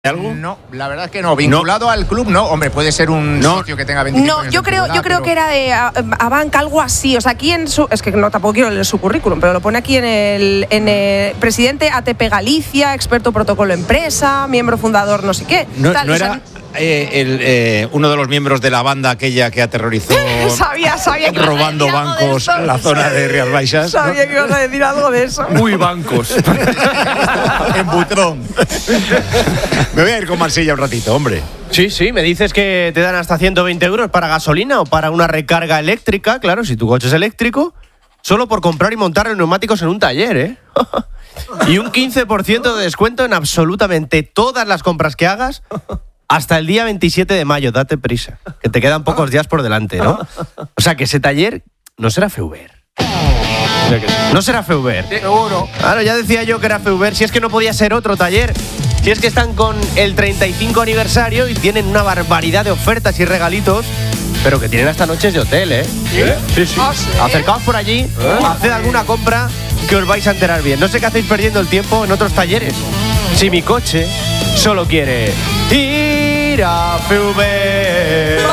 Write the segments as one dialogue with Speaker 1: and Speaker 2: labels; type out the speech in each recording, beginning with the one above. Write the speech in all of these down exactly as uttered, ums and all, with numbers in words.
Speaker 1: ¿Algo?
Speaker 2: No, la verdad es que no. Vinculado no. al club, no. Hombre, puede ser un no. socio que tenga veinticinco
Speaker 3: No,
Speaker 2: años
Speaker 3: yo creo, yo creo
Speaker 2: pero...
Speaker 3: que era de Abanca, algo así. O sea, aquí en su. Es que no tampoco quiero leer su currículum, pero lo pone aquí en el, en el presidente A T P Galicia, experto protocolo empresa, miembro fundador, no sé qué.
Speaker 1: No,
Speaker 3: tal,
Speaker 1: no
Speaker 3: o sea,
Speaker 1: era eh, el, eh, uno de los miembros de la banda aquella que aterrorizó
Speaker 3: sabía, sabía que
Speaker 1: robando
Speaker 3: ibas a decir
Speaker 1: bancos
Speaker 3: algo de
Speaker 1: en la zona de Rías Baixas.
Speaker 3: Sabía ¿no? que ibas a decir algo de eso.
Speaker 4: Muy bancos.
Speaker 2: En Butrón.
Speaker 1: Me voy a ir con Marsella un ratito, hombre.
Speaker 4: Sí, sí, me dices que te dan hasta ciento veinte euros para gasolina o para una recarga eléctrica, claro, si tu coche es eléctrico, solo por comprar y montar los neumáticos en un taller, ¿eh? Y un quince por ciento de descuento en absolutamente todas las compras que hagas hasta el día veintisiete de mayo, date prisa, que te quedan pocos días por delante, ¿no? O sea, que ese taller no será Feuber. No será Feuber.
Speaker 2: Seguro.
Speaker 4: Claro, ya decía yo que era Feuber, si es que no podía ser otro taller. Si es que están con el treinta y cinco aniversario y tienen una barbaridad de ofertas y regalitos, pero que tienen hasta noches de hotel, ¿eh?
Speaker 2: ¿Eh?
Speaker 4: Sí, sí.
Speaker 3: ¿Ah, sí?
Speaker 4: Acercaos por allí, ¿Eh? haced alguna compra que os vais a enterar bien. No sé qué hacéis perdiendo el tiempo en otros talleres. Si mi coche solo quiere ir a Feuber.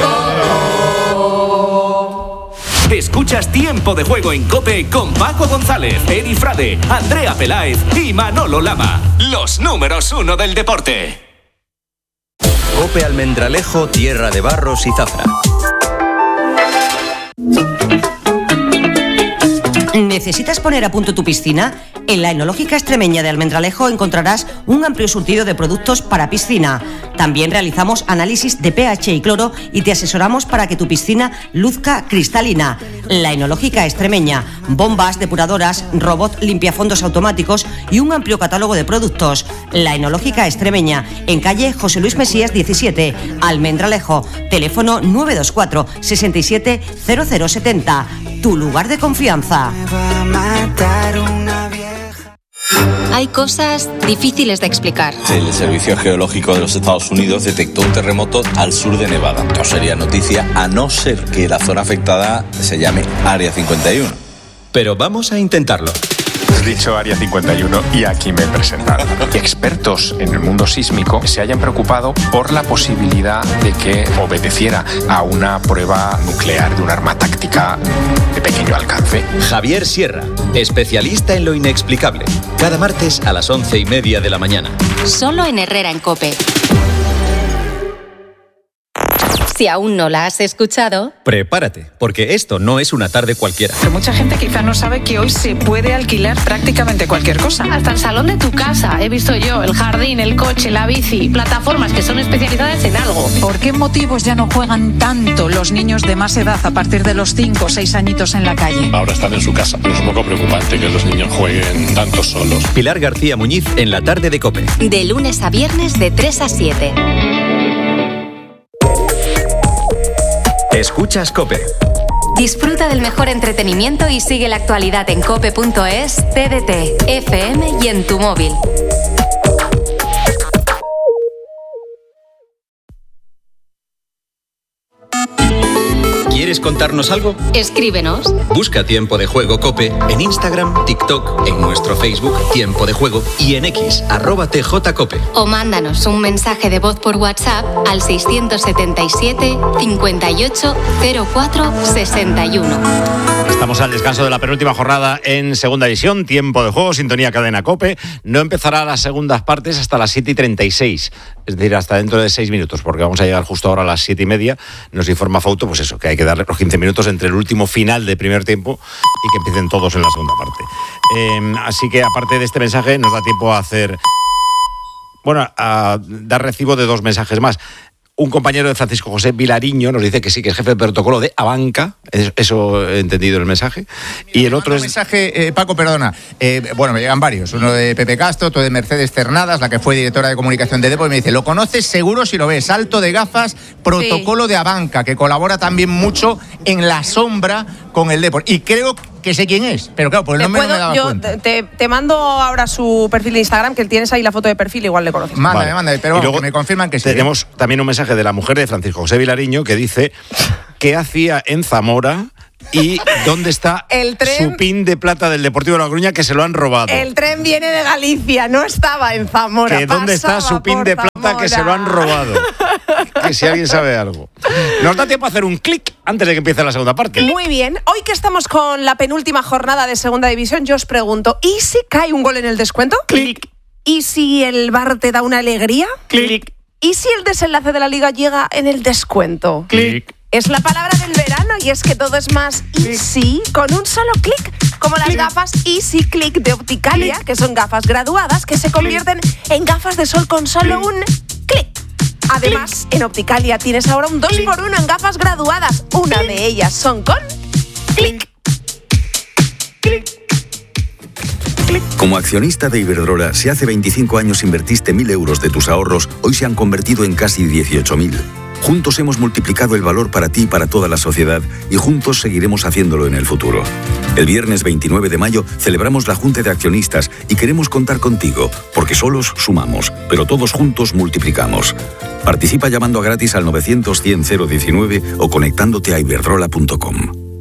Speaker 5: Escuchas Tiempo de Juego en COPE con Paco González, Edi Frade, Andrea Peláez y Manolo Lama. Los números uno del deporte.
Speaker 6: COPE Almendralejo, tierra de barros y zafra.
Speaker 7: ¿Necesitas poner a punto tu piscina? En la Enológica Extremeña de Almendralejo encontrarás un amplio surtido de productos para piscina. También realizamos análisis de pH y cloro y te asesoramos para que tu piscina luzca cristalina. La Enológica Extremeña, bombas, depuradoras, robot limpiafondos automáticos y un amplio catálogo de productos. La Enológica Extremeña, en calle José Luis Mesías diecisiete, Almendralejo. Teléfono nueve dos cuatro, seis siete, cero cero siete cero. Tu lugar de confianza.
Speaker 8: Hay cosas difíciles de explicar.
Speaker 9: El Servicio Geológico de los Estados Unidos detectó un terremoto al sur de Nevada. No sería noticia a no ser que la zona afectada se llame Área cincuenta y uno.
Speaker 6: Pero vamos a intentarlo.
Speaker 10: Has dicho Área cincuenta y uno y aquí me he presentado. Expertos en el mundo sísmico se hayan preocupado por la posibilidad de que obedeciera a una prueba nuclear de un arma táctica de pequeño alcance.
Speaker 6: Javier Sierra, especialista en lo inexplicable. Cada martes a las once y media de la mañana.
Speaker 8: Solo en Herrera en COPE. Si aún no la has escuchado,
Speaker 6: prepárate, porque esto no es una tarde cualquiera.
Speaker 11: Pero mucha gente quizá no sabe que hoy se puede alquilar prácticamente cualquier cosa.
Speaker 12: Hasta el salón de tu casa, he visto yo, el jardín, el coche, la bici, plataformas que son especializadas en algo.
Speaker 11: ¿Por qué motivos ya no juegan tanto los niños de más edad a partir de los cinco o seis añitos en la calle?
Speaker 13: Ahora están en su casa, pero es un poco preocupante que los niños jueguen tanto solos.
Speaker 6: Pilar García Muñiz en la tarde de COPE.
Speaker 8: De lunes a viernes de tres a siete.
Speaker 6: Escuchas COPE.
Speaker 8: Disfruta del mejor entretenimiento y sigue la actualidad en cope punto es, T D T, F M y en tu móvil.
Speaker 6: ¿Quieres contarnos algo?
Speaker 8: Escríbenos.
Speaker 6: Busca Tiempo de Juego COPE en Instagram, TikTok, en nuestro Facebook Tiempo de Juego y en X, arroba T J COPE.
Speaker 8: O mándanos un mensaje de voz por WhatsApp al seiscientos setenta y siete, cincuenta y ocho, cero cuatro, sesenta y uno.
Speaker 1: Estamos al descanso de la penúltima jornada en Segunda División, Tiempo de Juego, sintonía cadena COPE. No empezará las segundas partes hasta las siete y treinta y seis, es decir, hasta dentro de seis minutos, porque vamos a llegar justo ahora a las siete y media. Nos informa Fauto, pues eso, que hay que darle los quince minutos entre el último final del primer tiempo y que empiecen todos en la segunda parte. Eh, así que, aparte de este mensaje, nos da tiempo a hacer... Bueno, a dar recibo de dos mensajes más. Un compañero de Francisco José Vilariño nos dice que sí, que es jefe de protocolo de Abanca, eso he entendido el mensaje. Y el otro es...
Speaker 2: mensaje, eh, Paco, perdona. Eh, bueno, me llegan varios. Uno de Pepe Castro, otro de Mercedes Cernadas, la que fue directora de comunicación de Depor, y me dice, lo conoces seguro si lo ves, alto de gafas, protocolo sí. de Abanca, que colabora también mucho en la sombra con el Depor. Y creo que sé quién es, pero claro, por el nombre no me daba
Speaker 3: yo
Speaker 2: cuenta.
Speaker 3: Te, te mando ahora su perfil de Instagram, que tienes ahí la foto de perfil, igual le conoces.
Speaker 2: Mándame,
Speaker 1: vale.
Speaker 2: mándame, pero
Speaker 1: y luego
Speaker 2: que me confirman que sí.
Speaker 1: Tenemos también un mensaje de la mujer de Francisco José Vilariño que dice que hacía en Zamora ¿Y dónde está
Speaker 3: El tren-
Speaker 1: su pin de plata del Deportivo de La Coruña que se lo han robado?
Speaker 3: El tren viene de Galicia, no estaba en Zamora.
Speaker 1: ¿Que dónde está
Speaker 3: pasaba
Speaker 1: su pin
Speaker 3: por
Speaker 1: de plata que se lo han robado? Que si alguien sabe algo. Nos da tiempo a hacer un clic antes de que empiece la segunda parte.
Speaker 3: Muy bien, hoy que estamos con la penúltima jornada de Segunda División, yo os pregunto, ¿y si cae un gol en el descuento?
Speaker 4: Clic.
Speaker 3: ¿Y si el V A R te da una alegría?
Speaker 4: Clic.
Speaker 3: ¿Y si el desenlace de la liga llega en el descuento?
Speaker 4: Clic.
Speaker 3: Es la palabra del verano y es que todo es más easy con un solo clic, como las gafas Easy Click de Opticalia, que son gafas graduadas que se convierten en gafas de sol con solo un clic. Además, en Opticalia tienes ahora un dos por uno en gafas graduadas. Una de ellas son con clic.
Speaker 14: Como accionista de Iberdrola, si hace veinticinco años invertiste mil euros de tus ahorros, hoy se han convertido en casi dieciocho mil. Juntos hemos multiplicado el valor para ti y para toda la sociedad y juntos seguiremos haciéndolo en el futuro. El viernes veintinueve de mayo celebramos la Junta de Accionistas y queremos contar contigo, porque solos sumamos, pero todos juntos multiplicamos. Participa llamando gratis al novecientos cien cero diecinueve o conectándote a iberdrola punto com.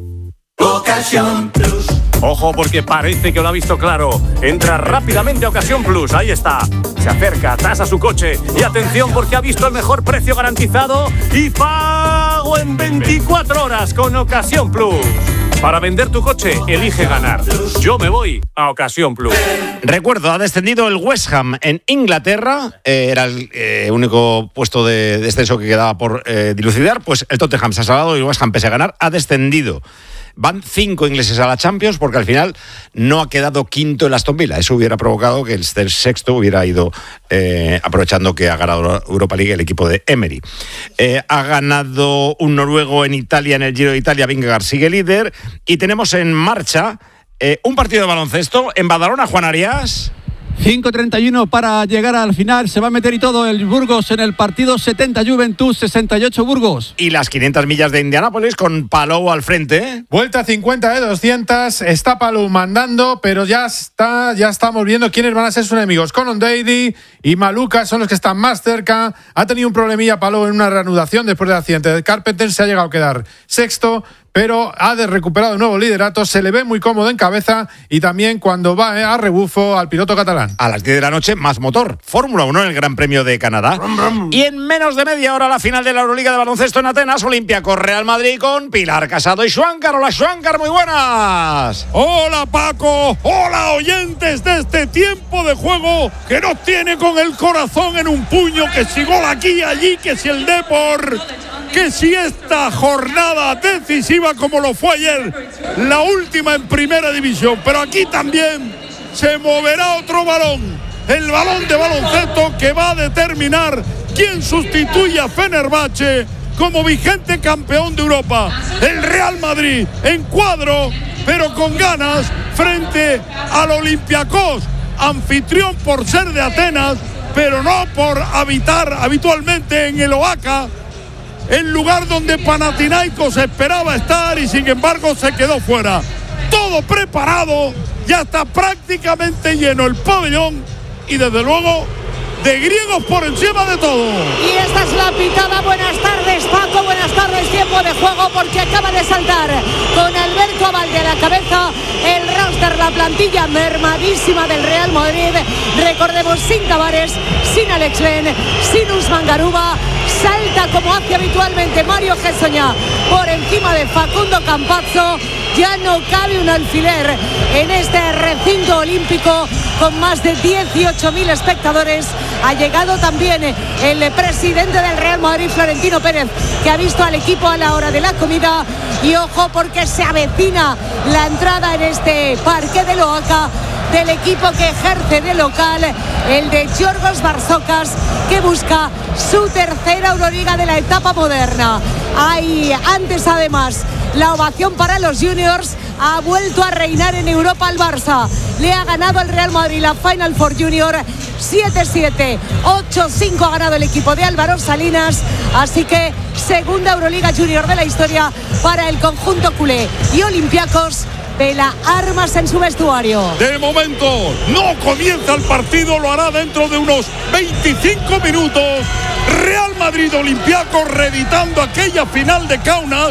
Speaker 15: Ocasión Plus. Ojo, porque parece que lo ha visto claro. Entra rápidamente a Ocasión Plus, ahí está. Se acerca, tasa su coche y atención porque ha visto el mejor precio garantizado y pago en veinticuatro horas con Ocasión Plus. Para vender tu coche, elige ganar. Yo me voy a Ocasión Plus.
Speaker 1: Recuerdo, ha descendido el West Ham en Inglaterra. Eh, era el eh, único puesto de descenso que quedaba por eh, dilucidar. Pues el Tottenham se ha salvado y el West Ham, pese a ganar, ha descendido. Van cinco ingleses a la Champions porque al final no ha quedado quinto el Aston Villa. Eso hubiera provocado que el sexto hubiera ido, eh, aprovechando que ha ganado Europa League el equipo de Emery. Eh, ha ganado un noruego en Italia, en el Giro de Italia. Vingegaard sigue líder. Y tenemos en marcha eh, un partido de baloncesto en Badalona. Juan Arias.
Speaker 16: cinco treinta y uno para llegar al final. Se va a meter y todo el Burgos en el partido. setenta Juventud, sesenta y ocho Burgos.
Speaker 1: Y las quinientas millas de Indianápolis con Palou al frente.
Speaker 17: Vuelta cincuenta de doscientas. Está Palou mandando, pero ya está, ya estamos viendo quiénes van a ser sus enemigos. Conor Daly y Maluka son los que están más cerca. Ha tenido un problemilla Palou en una reanudación después del accidente de Carpenter. Se ha llegado a quedar sexto, pero ha de recuperado un nuevo liderato, se le ve muy cómodo en cabeza y también cuando va a rebufo al piloto catalán.
Speaker 1: A las diez de la noche, más motor. Fórmula uno en el Gran Premio de Canadá. Brum, brum. Y en menos de media hora la final de la Euroliga de baloncesto en Atenas, Olympiacos Real Madrid con Pilar Casado y Schwankar. Hola Schwankar, muy buenas.
Speaker 18: Hola Paco, hola oyentes de este tiempo de juego que nos tiene con el corazón en un puño, que si gol aquí y allí, que si el Depor, que si esta jornada decisiva como lo fue ayer, la última en primera división, pero aquí también se moverá otro balón, el balón de baloncesto que va a determinar quién sustituye a Fenerbahce como vigente campeón de Europa. El Real Madrid en cuadro, pero con ganas frente al Olympiacos, anfitrión por ser de Atenas, pero no por habitar habitualmente en el Oaca, el lugar donde Panathinaikos esperaba estar y sin embargo se quedó fuera. Todo preparado, ya está prácticamente lleno el pabellón y desde luego de griegos por encima de todo.
Speaker 19: Y esta es la pitada. Buenas tardes Paco, buenas tardes, tiempo de juego, porque acaba de saltar con Alberto Abalde a la cabeza el roster, la plantilla mermadísima del Real Madrid. Recordemos, sin Tavares, sin Alex Len, sin Usman Garuba. Salta como hace habitualmente Mario Gessoña por encima de Facundo Campazzo. Ya no cabe un alfiler en este recinto olímpico con más de dieciocho mil espectadores. Ha llegado también el presidente del Real Madrid, Florentino Pérez, que ha visto al equipo a la hora de la comida. Y ojo, porque se avecina la entrada en este parque de Oaca del equipo que ejerce de local, el de Giorgos Barsocas, que busca su tercera Euroliga de la etapa moderna. Hay antes además la ovación para los juniors. Ha vuelto a reinar en Europa el Barça. Le ha ganado al Real Madrid la Final Four Junior siete siete, ocho cinco ha ganado el equipo de Álvaro Salinas. Así que segunda Euroliga Junior de la historia para el conjunto culé. Y Olympiacos vela armas en su vestuario.
Speaker 18: De momento no comienza el partido, lo hará dentro de unos veinticinco minutos. Real Madrid Olympiacos reeditando aquella final de Kaunas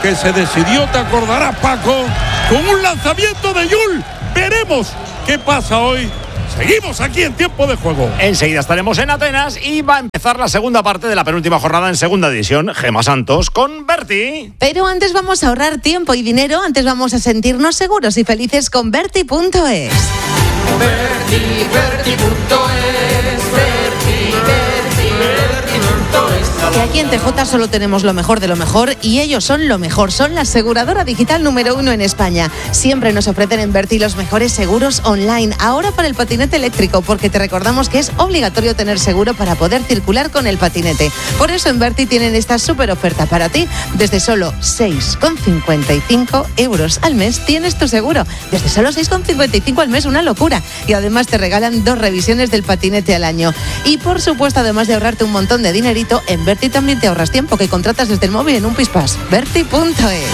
Speaker 18: que se decidió, te acordarás, Paco, con un lanzamiento de Yul. Veremos qué pasa hoy. Seguimos aquí en tiempo de juego.
Speaker 1: Enseguida estaremos en Atenas y va a empezar la segunda parte de la penúltima jornada en segunda división. Gema Santos con Berti.
Speaker 20: Pero antes vamos a ahorrar tiempo y dinero. Antes vamos a sentirnos seguros y felices con Berti punto es.
Speaker 21: Berti, Berti punto es, Berti, Berti, Berti punto es.
Speaker 20: Que aquí en T J solo tenemos lo mejor de lo mejor y ellos son lo mejor. Son la aseguradora digital número uno en España. Siempre nos ofrecen en Berti los mejores seguros online. Ahora para el patinete eléctrico, porque te recordamos que es obligatorio tener seguro para poder circular con el patinete. Por eso en Berti tienen esta súper oferta para ti. Desde solo seis con cincuenta y cinco euros al mes tienes tu seguro. Desde solo seis con cincuenta y cinco al mes, una locura. Y además te regalan dos revisiones del patinete al año. Y por supuesto, además de ahorrarte un montón de dinerito, en Berti también te ahorras tiempo que contratas desde el móvil en un Pispas. Berti punto es.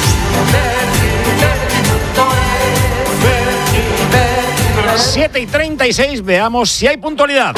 Speaker 1: siete y treinta y seis, veamos si hay puntualidad.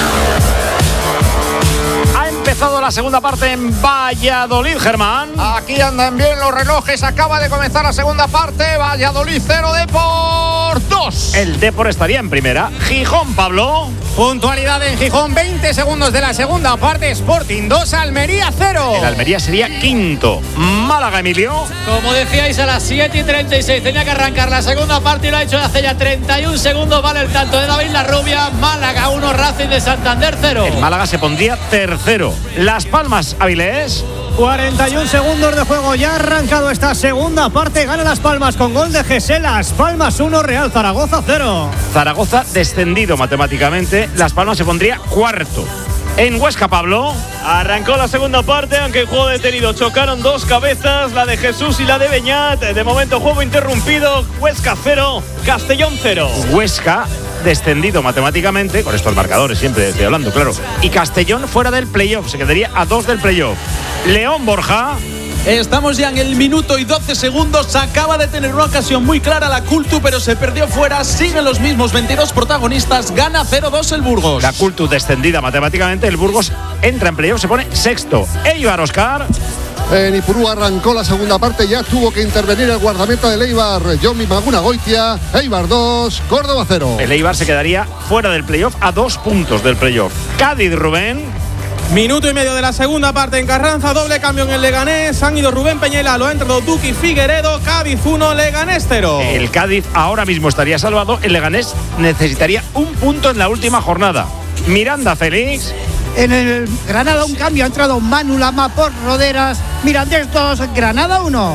Speaker 1: Ha empezado la segunda parte en Valladolid, Germán.
Speaker 2: Aquí andan bien los relojes. Acaba de comenzar la segunda parte. Valladolid cero, Depor dos.
Speaker 1: El Depor estaría en primera. Gijón, Pablo.
Speaker 22: Puntualidad en Gijón, veinte segundos de la segunda parte. Sporting dos, Almería cero.
Speaker 1: El Almería sería quinto. Málaga, Emilio.
Speaker 23: Como decíais, a las siete y treinta y seis tenía que arrancar la segunda parte y lo ha hecho hace ya treinta y un segundos. Vale el tanto de David Larrubia. Málaga uno, Racing de Santander cero.
Speaker 1: El Málaga se pondría tercero. Las Palmas, Avilés.
Speaker 22: cuarenta y un segundos de juego. Ya ha arrancado esta segunda parte. Gana Las Palmas con gol de Gesé. Las Palmas uno, Real Zaragoza cero.
Speaker 1: Zaragoza descendido matemáticamente. Las Palmas se pondría cuarto. En Huesca, Pablo.
Speaker 4: Arrancó la segunda parte, aunque el juego detenido. Chocaron dos cabezas, la de Jesús y la de Beñat. De momento, juego interrumpido. Huesca cero, Castellón cero.
Speaker 1: Huesca descendido matemáticamente, con estos marcadores siempre estoy hablando, claro. Y Castellón fuera del playoff, se quedaría a dos del playoff. León, Borja.
Speaker 24: Estamos ya en el minuto y doce segundos. Acaba de tener una ocasión muy clara la Cultu, pero se perdió fuera. Siguen los mismos veintidós protagonistas. Gana cero dos el Burgos.
Speaker 1: La Cultu descendida matemáticamente. El Burgos entra en playoff, se pone sexto. Eibar, Oscar.
Speaker 25: En Ipurú arrancó la segunda parte. Ya tuvo que intervenir el guardameta del Eibar, Yomi Magunagoitia. Eibar dos, Córdoba cero.
Speaker 1: El Eibar se quedaría fuera del playoff a dos puntos del playoff. Cádiz, Rubén.
Speaker 22: Minuto y medio de la segunda parte en Carranza, doble cambio en el Leganés. Han ido Rubén Peñela, lo ha entrado Duki Figueredo. Cádiz uno, Leganés cero.
Speaker 1: El Cádiz ahora mismo estaría salvado. El Leganés necesitaría un punto en la última jornada. Miranda, Félix.
Speaker 22: En el Granada un cambio, ha entrado Manu Lama por Roderas. Mirandés dos, Granada uno.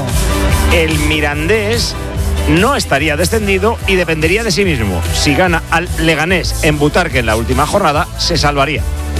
Speaker 1: El Mirandés no estaría descendido y dependería de sí mismo. Si gana al Leganés en Butarque en la última jornada, se salvaría.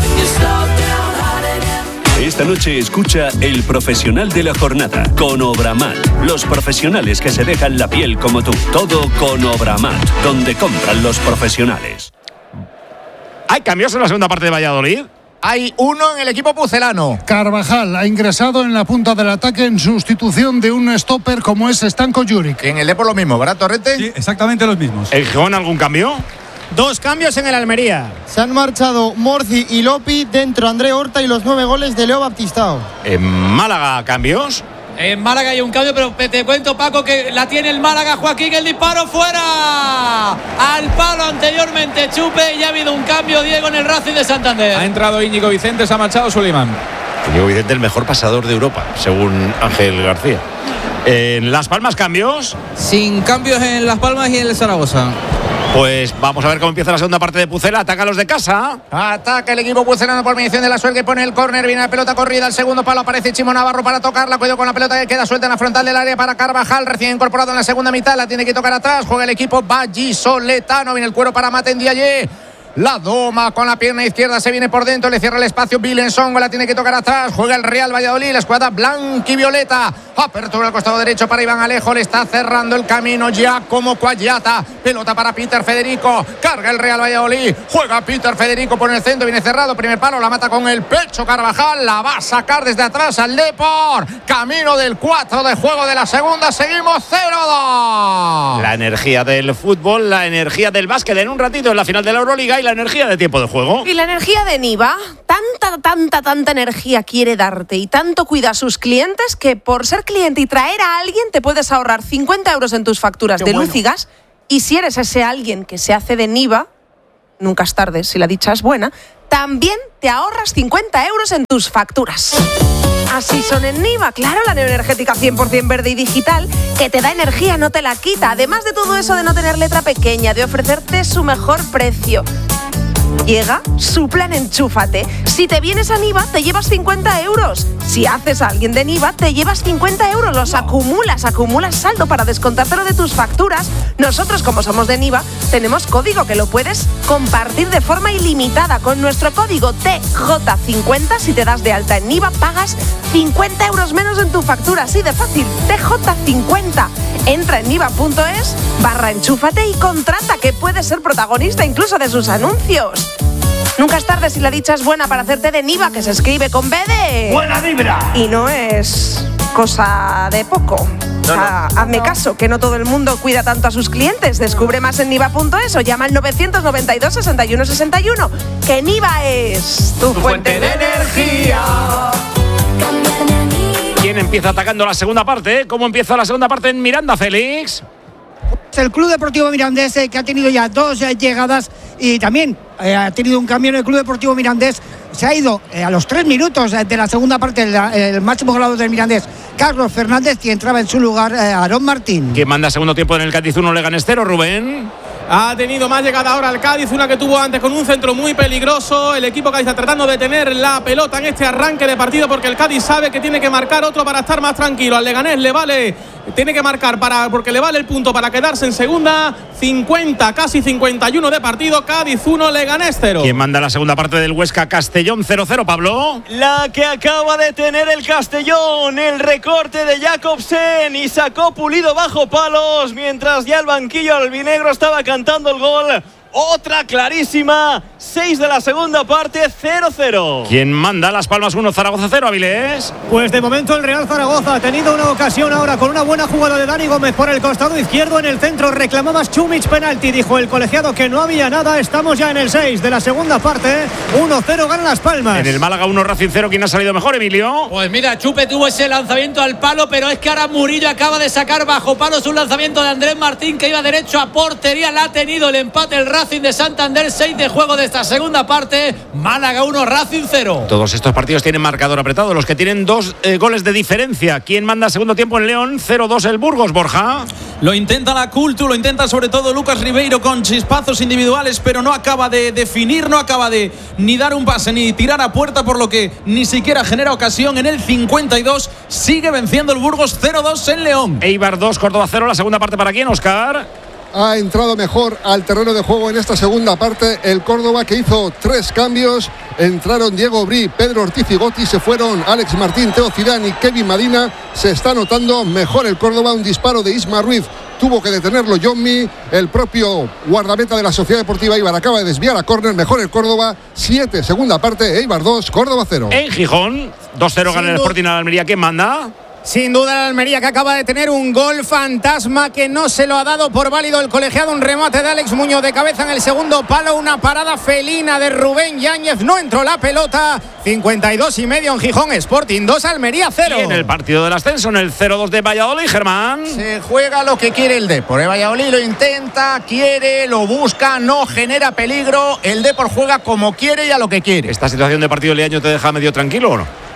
Speaker 5: Esta noche escucha El Profesional de la Jornada con Obramat. Los profesionales que se dejan la piel como tú. Todo con Obramat, donde compran los profesionales.
Speaker 1: ¿Hay cambios en la segunda parte de Valladolid?
Speaker 2: Hay uno en el equipo pucelano.
Speaker 25: Carvajal ha ingresado en la punta del ataque en sustitución de un stopper como es Stanko Juric.
Speaker 2: En el Depor lo mismo, ¿verdad, Torrete?
Speaker 25: Sí, exactamente los mismos.
Speaker 1: ¿El Gijón algún cambio?
Speaker 22: Dos cambios en el Almería.
Speaker 26: Se han marchado Morci y Lopi, dentro André Horta y los nueve goles de Leo Baptistao.
Speaker 1: En Málaga, cambios.
Speaker 23: En Málaga hay un cambio, pero te cuento, Paco, que la tiene el Málaga. Joaquín, el disparo fuera. Al palo anteriormente Chupe y ha habido un cambio, Diego, en el Racing de Santander.
Speaker 22: Ha entrado Íñigo Vicente, se ha marchado Suleiman.
Speaker 1: Íñigo Vicente, el mejor pasador de Europa, según Ángel García. En Las Palmas, cambios.
Speaker 26: Sin cambios en Las Palmas y en el Zaragoza.
Speaker 1: Pues vamos a ver cómo empieza la segunda parte de Pucela. Ataca a los de casa.
Speaker 2: Ataca el equipo pucelano por mediación de la Suel, que pone el córner. Viene la pelota corrida al segundo palo. Aparece Chimo Navarro para tocarla. Cuidado con la pelota que queda suelta en la frontal del área para Carvajal. Recién incorporado en la segunda mitad. La tiene que tocar atrás. Juega el equipo vallisoletano. Viene el cuero para Maten Diaye. La doma con la pierna izquierda, se viene por dentro, le cierra el espacio Bilensongo, la tiene que tocar atrás, juega el Real Valladolid, la escuadra blanquivioleta, apertura al costado derecho para Iván Alejo, le está cerrando el camino ya como Cuayata, pelota para Peter Federico, carga el Real Valladolid, juega Peter Federico por el centro, viene cerrado, primer palo, la mata con el pecho Carvajal, la va a sacar desde atrás al Depor, camino del cuatro de juego de la segunda, seguimos cero dos.
Speaker 1: La energía del fútbol, la energía del básquet en un ratito en la final de la Euroliga y la energía de tiempo de juego.
Speaker 3: Y la energía de Niva, tanta, tanta, tanta energía quiere darte y tanto cuida a sus clientes que por ser cliente y traer a alguien te puedes ahorrar cincuenta euros en tus facturas
Speaker 16: Qué
Speaker 3: de
Speaker 16: bueno.
Speaker 3: luz y gas. Y si eres ese alguien que se hace de Niva, nunca es tarde si la dicha es buena, también te ahorras cincuenta euros en tus facturas. Así son en Niva, claro, la neoenergética cien por ciento verde y digital, que te da energía, no te la quita. Además de todo eso de no tener letra pequeña, de ofrecerte su mejor precio. Llega su plan Enchúfate. Si te vienes a Niva, te llevas cincuenta euros. Si haces a alguien de Niva, te llevas cincuenta euros. Los acumulas, acumulas saldo para descontártelo de tus facturas. Nosotros, como somos de Niva, tenemos código que lo puedes compartir de forma ilimitada. Con nuestro código T J cincuenta, si te das de alta en Niva, pagas cincuenta euros menos en tu factura. Así de fácil, T J cincuenta. Entra en niva.es barra enchúfate y contrata, que puedes ser protagonista incluso de sus anuncios. Nunca es tarde si la dicha es buena para hacerte de Niva, que se escribe con B de...
Speaker 7: ¡Buena vibra!
Speaker 3: Y no es cosa de poco. O sea, hazme caso, que no todo el mundo cuida tanto a sus clientes. Descubre más en niva punto es o llama al novecientos noventa y dos, sesenta y uno sesenta y uno. Que Niva es tu, tu fuente, fuente de energía.
Speaker 1: ¿Quién empieza atacando la segunda parte? ¿Cómo empieza la segunda parte en Miranda, Félix?
Speaker 7: El Club Deportivo Mirandés, eh, que ha tenido ya dos eh, llegadas y también eh, ha tenido un cambio en el Club Deportivo Mirandés. Se ha ido eh, a los tres minutos eh, de la segunda parte el, el máximo goleador del Mirandés, Carlos Fernández, y entraba en su lugar eh, Aarón Martín.
Speaker 1: ¿Quién manda segundo tiempo en el Cádiz uno Leganés cero, Rubén?
Speaker 22: Ha tenido más llegada ahora al Cádiz, una que tuvo antes con un centro muy peligroso. El equipo Cádiz está tratando de tener la pelota en este arranque de partido, porque el Cádiz sabe que tiene que marcar otro para estar más tranquilo. Al Leganés le vale, tiene que marcar para, porque le vale el punto para quedarse en segunda. cincuenta, casi cincuenta y uno de partido. Cádiz uno, Leganés cero.
Speaker 1: ¿Quién manda la segunda parte del Huesca Castellón cero cero, Pablo?
Speaker 4: La que acaba de tener el Castellón, el recorte de Jacobsen, y sacó Pulido bajo palos, mientras ya el banquillo albinegro estaba cantando el gol. Otra clarísima, seis de la segunda parte, cero cero.
Speaker 1: ¿Quién manda Las Palmas uno, Zaragoza cero, Avilés?
Speaker 7: Pues de momento el Real Zaragoza ha tenido una ocasión ahora con una buena jugada de Dani Gómez por el costado izquierdo. En el centro reclamaba Chumich penalti, dijo el colegiado que no había nada. Estamos ya en el seis de la segunda parte, uno cero gana Las Palmas.
Speaker 1: En el Málaga uno, Racing cero, ¿quién ha salido mejor, Emilio?
Speaker 23: Pues mira, Chupe tuvo ese lanzamiento al palo, pero es que ahora Murillo acaba de sacar bajo palos un lanzamiento de Andrés Martín que iba derecho a portería. La ha tenido el empate el Racing de Santander, seis de juego de esta segunda parte. Málaga uno, Racing cero.
Speaker 1: Todos estos partidos tienen marcador apretado, los que tienen dos eh, goles de diferencia. ¿Quién manda segundo tiempo en León? cero dos el Burgos, Borja.
Speaker 24: Lo intenta la Cultu, lo intenta sobre todo Lucas Ribeiro con chispazos individuales, pero no acaba de definir, no acaba de ni dar un pase ni tirar a puerta, por lo que ni siquiera genera ocasión. En el cincuenta y dos sigue venciendo el Burgos cero dos en León.
Speaker 1: Eibar dos, Córdoba cero, la segunda parte para quién, Óscar.
Speaker 25: Ha entrado mejor al terreno de juego en esta segunda parte el Córdoba, que hizo tres cambios. Entraron Diego Bri, Pedro Ortiz y Gotti. Se fueron Alex Martín, Teo Zidane y Kevin Madina. Se está notando mejor el Córdoba. Un disparo de Isma Ruiz tuvo que detenerlo Johnny. El propio guardameta de la Sociedad Deportiva Eibar acaba de desviar a córner. Mejor el Córdoba. siete, segunda parte, Eibar dos, Córdoba cero.
Speaker 1: En Gijón, dos cero gana el Sporting a la Almería. ¿Quién manda?
Speaker 7: Sin duda la Almería, que acaba de tener un gol fantasma que no se lo ha dado por válido el colegiado. Un remate de Alex Muñoz de cabeza en el segundo palo. Una parada felina de Rubén Yáñez. No entró la pelota. cincuenta y dos y medio en Gijón. Sporting dos, Almería cero.
Speaker 1: Y en el partido del ascenso, en el cero dos de Valladolid, Germán.
Speaker 2: Se juega lo que quiere el Depor. El Valladolid lo intenta, quiere, lo busca, no genera peligro. El Depor juega como quiere y a lo que quiere.
Speaker 1: ¿Esta situación de partido Leaño te deja medio tranquilo o no?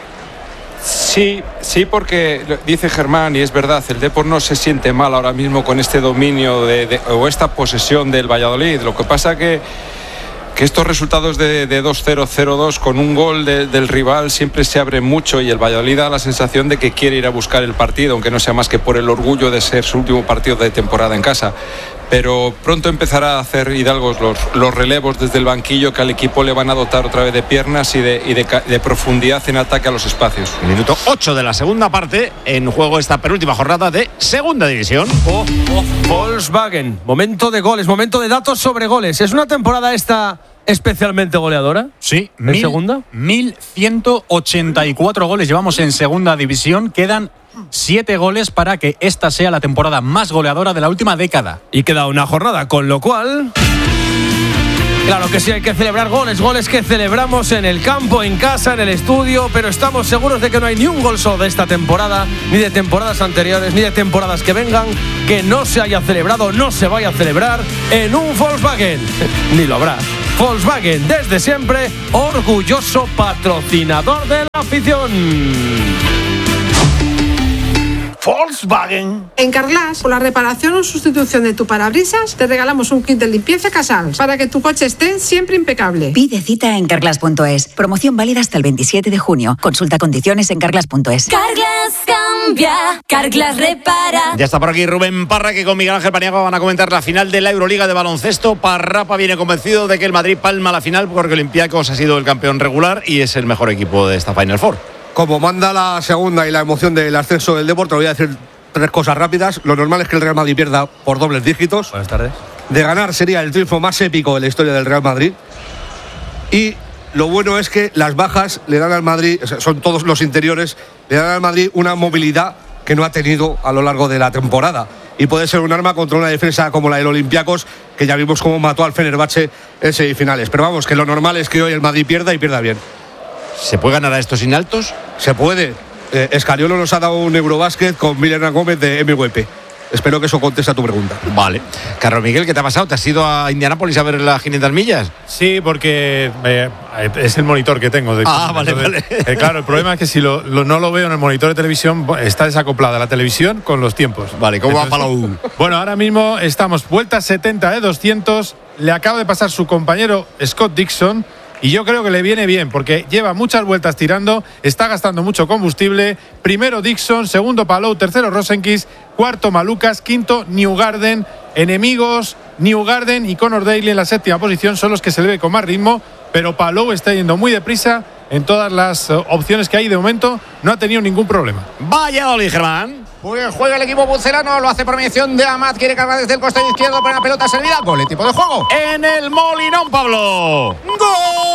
Speaker 9: Sí, sí, porque dice Germán, y es verdad, el Depor no se siente mal ahora mismo con este dominio de, de, o esta posesión del Valladolid. Lo que pasa que, que estos resultados de, de dos cero, cero dos con un gol de, del rival siempre se abren mucho, y el Valladolid da la sensación de que quiere ir a buscar el partido, aunque no sea más que por el orgullo de ser su último partido de temporada en casa. Pero pronto empezará a hacer Hidalgo los, los relevos desde el banquillo, que al equipo le van a dotar otra vez de piernas y de, y de, de profundidad en ataque a los espacios.
Speaker 1: Minuto ocho de la segunda parte, en juego esta penúltima jornada de Segunda División.
Speaker 4: Oh, oh, Volkswagen, momento de goles, momento de datos sobre goles. ¿Es una temporada esta especialmente goleadora?
Speaker 10: Sí,
Speaker 4: ¿En
Speaker 10: mil,
Speaker 4: segunda?
Speaker 10: mil ciento ochenta y cuatro goles llevamos en Segunda División. Quedan siete goles para que esta sea la temporada más goleadora de la última década.
Speaker 4: Y queda una jornada, con lo cual...
Speaker 6: Claro que sí, hay que celebrar goles, goles que celebramos en el campo, en casa, en el estudio, pero estamos seguros de que no hay ni un gol solo de esta temporada, ni de temporadas anteriores, ni de temporadas que vengan, que no se haya celebrado, no se vaya a celebrar en un Volkswagen. Ni lo habrá. Volkswagen, desde siempre, orgulloso patrocinador de la afición. Volkswagen.
Speaker 8: En Carglass, por la reparación o sustitución de tu parabrisas, te regalamos un kit de limpieza Casals para que tu coche esté siempre impecable.
Speaker 11: Pide cita en carglass punto es. Promoción válida hasta el veintisiete de junio. Consulta condiciones en carglass punto es.
Speaker 12: Carglass cambia, Carglass repara.
Speaker 1: Ya está por aquí Rubén Parra, que con Miguel Ángel Paniagua van a comentar la final de la Euroliga de baloncesto. Parrapa viene convencido de que el Madrid palma la final porque el Olympiacos ha sido el campeón regular y es el mejor equipo de esta Final Four.
Speaker 13: Como manda la segunda y la emoción del ascenso del Depor, te voy a decir tres cosas rápidas. Lo normal es que el Real Madrid pierda por dobles dígitos.
Speaker 4: Buenas tardes.
Speaker 13: De ganar sería el triunfo más épico de la historia del Real Madrid. Y lo bueno es que las bajas le dan al Madrid, o sea, son todos los interiores, le dan al Madrid una movilidad que no ha tenido a lo largo de la temporada. Y puede ser un arma contra una defensa como la del Olympiacos, que ya vimos cómo mató al Fenerbahce en semifinales. Pero vamos, que lo normal es que hoy el Madrid pierda y pierda bien.
Speaker 1: ¿Se puede ganar a estos sin altos?
Speaker 13: Se puede. Eh, Escariolo nos ha dado un Eurobásquet con Milena Gómez de M V P. Espero que eso conteste a tu pregunta.
Speaker 1: Vale. Carlos Miguel, ¿qué te ha pasado? ¿Te has ido a Indianápolis a ver las quinientas millas?
Speaker 17: Sí, porque eh, es el monitor que tengo. De
Speaker 1: ah, vale,
Speaker 17: Entonces,
Speaker 1: vale.
Speaker 17: Eh, claro, el problema es que si lo, lo, no lo veo en el monitor de televisión, está desacoplada la televisión con los tiempos.
Speaker 1: Vale, ¿cómo
Speaker 17: Entonces,
Speaker 1: va Palau?
Speaker 17: Bueno, ahora mismo estamos vuelta setenta de doscientos. Le acaba de pasar su compañero Scott Dixon. Y yo creo que le viene bien, porque lleva muchas vueltas tirando, está gastando mucho combustible. Primero Dixon, segundo Palou, tercero Rosenquist, cuarto Malukas, quinto Newgarden. Enemigos, Newgarden y Conor Daly en la séptima posición son los que se le ve con más ritmo, pero Palou está yendo muy deprisa en todas las opciones que hay de momento, no ha tenido ningún problema.
Speaker 1: Vaya Oli, Germán.
Speaker 2: Pues juega el equipo bucerano, lo hace por mediación de Amat, quiere cargar desde el costado izquierdo para la pelota servida. Gol, el tipo de juego.
Speaker 1: En el Molinón, Pablo.
Speaker 26: ¡Gol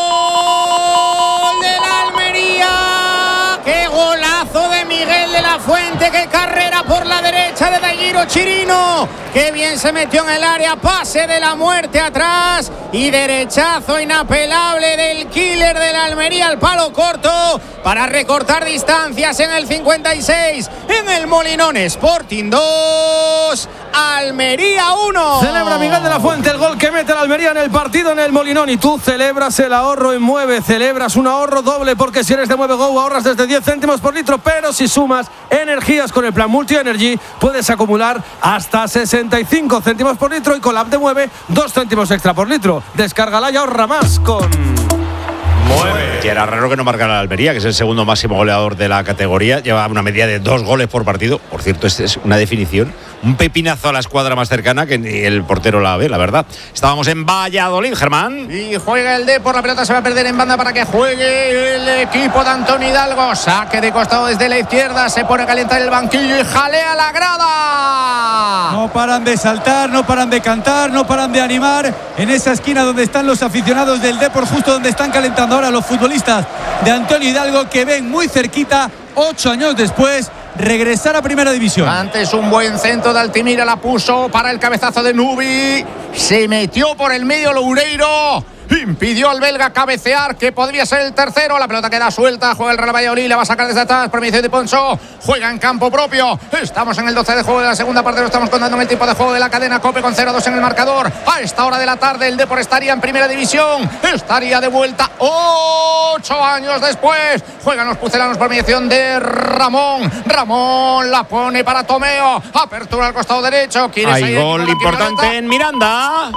Speaker 26: de la Almería! ¡Qué golazo de Miguel de la Fuente! ¡Qué carrera por la derecha de Daguiro Chirino! ¡Qué bien se metió en el área! Pase de la muerte atrás y derechazo inapelable del killer de la Almería al palo corto para recortar distancias en el cincuenta y seis. En el Molinón, Sporting dos, Almería uno.
Speaker 6: Celebra Miguel de la Fuente el gol que mete la Almería en el partido en el Molinón, y tú celebras el ahorro en Mueve, celebras un ahorro doble, porque si eres de Mueve Go ahorras desde diez céntimos por litro, pero si sumas energías con el plan Multi Energy puedes acumular hasta sesenta y cinco céntimos por litro, y con la app de Mueve dos céntimos extra por litro. Descárgala y ahorra más con
Speaker 1: Mueve. Y era raro que no marcara la Almería, que es el segundo máximo goleador de la categoría. Lleva una media de dos goles por partido. Por cierto, esta es una definición. Un pepinazo a la escuadra más cercana que ni el portero la ve, la verdad. Estábamos en Valladolid, Germán.
Speaker 2: Y juega el D por la pelota, se va a perder en banda para que juegue el equipo de Antonio Hidalgo. Saque de costado desde la izquierda, se pone a calentar el banquillo y jalea la grada.
Speaker 14: No paran de saltar, no paran de cantar, no paran de animar en esa esquina donde están los aficionados del Depor, justo donde están calentando ahora los futbolistas de Antonio Hidalgo, que ven muy cerquita, ocho años después, regresar a Primera División.
Speaker 2: Antes un buen centro de Altimira, la puso para el cabezazo de Nubi, se metió por el medio Loureiro, impidió al belga cabecear, que podría ser el tercero. La pelota queda suelta, juega el Real Valladolid, la va a sacar desde atrás por mediación de Poncho, juega en campo propio. Estamos en el doce de juego de la segunda parte, lo estamos contando en el tiempo de juego de la cadena COPE con cero dos en el marcador. A esta hora de la tarde el Depor estaría en Primera División, estaría de vuelta ocho años después. Juegan los pucelanos por mediación de Ramón. Ramón la pone para Tomeo, apertura al costado derecho.
Speaker 1: Hay gol importante en Miranda.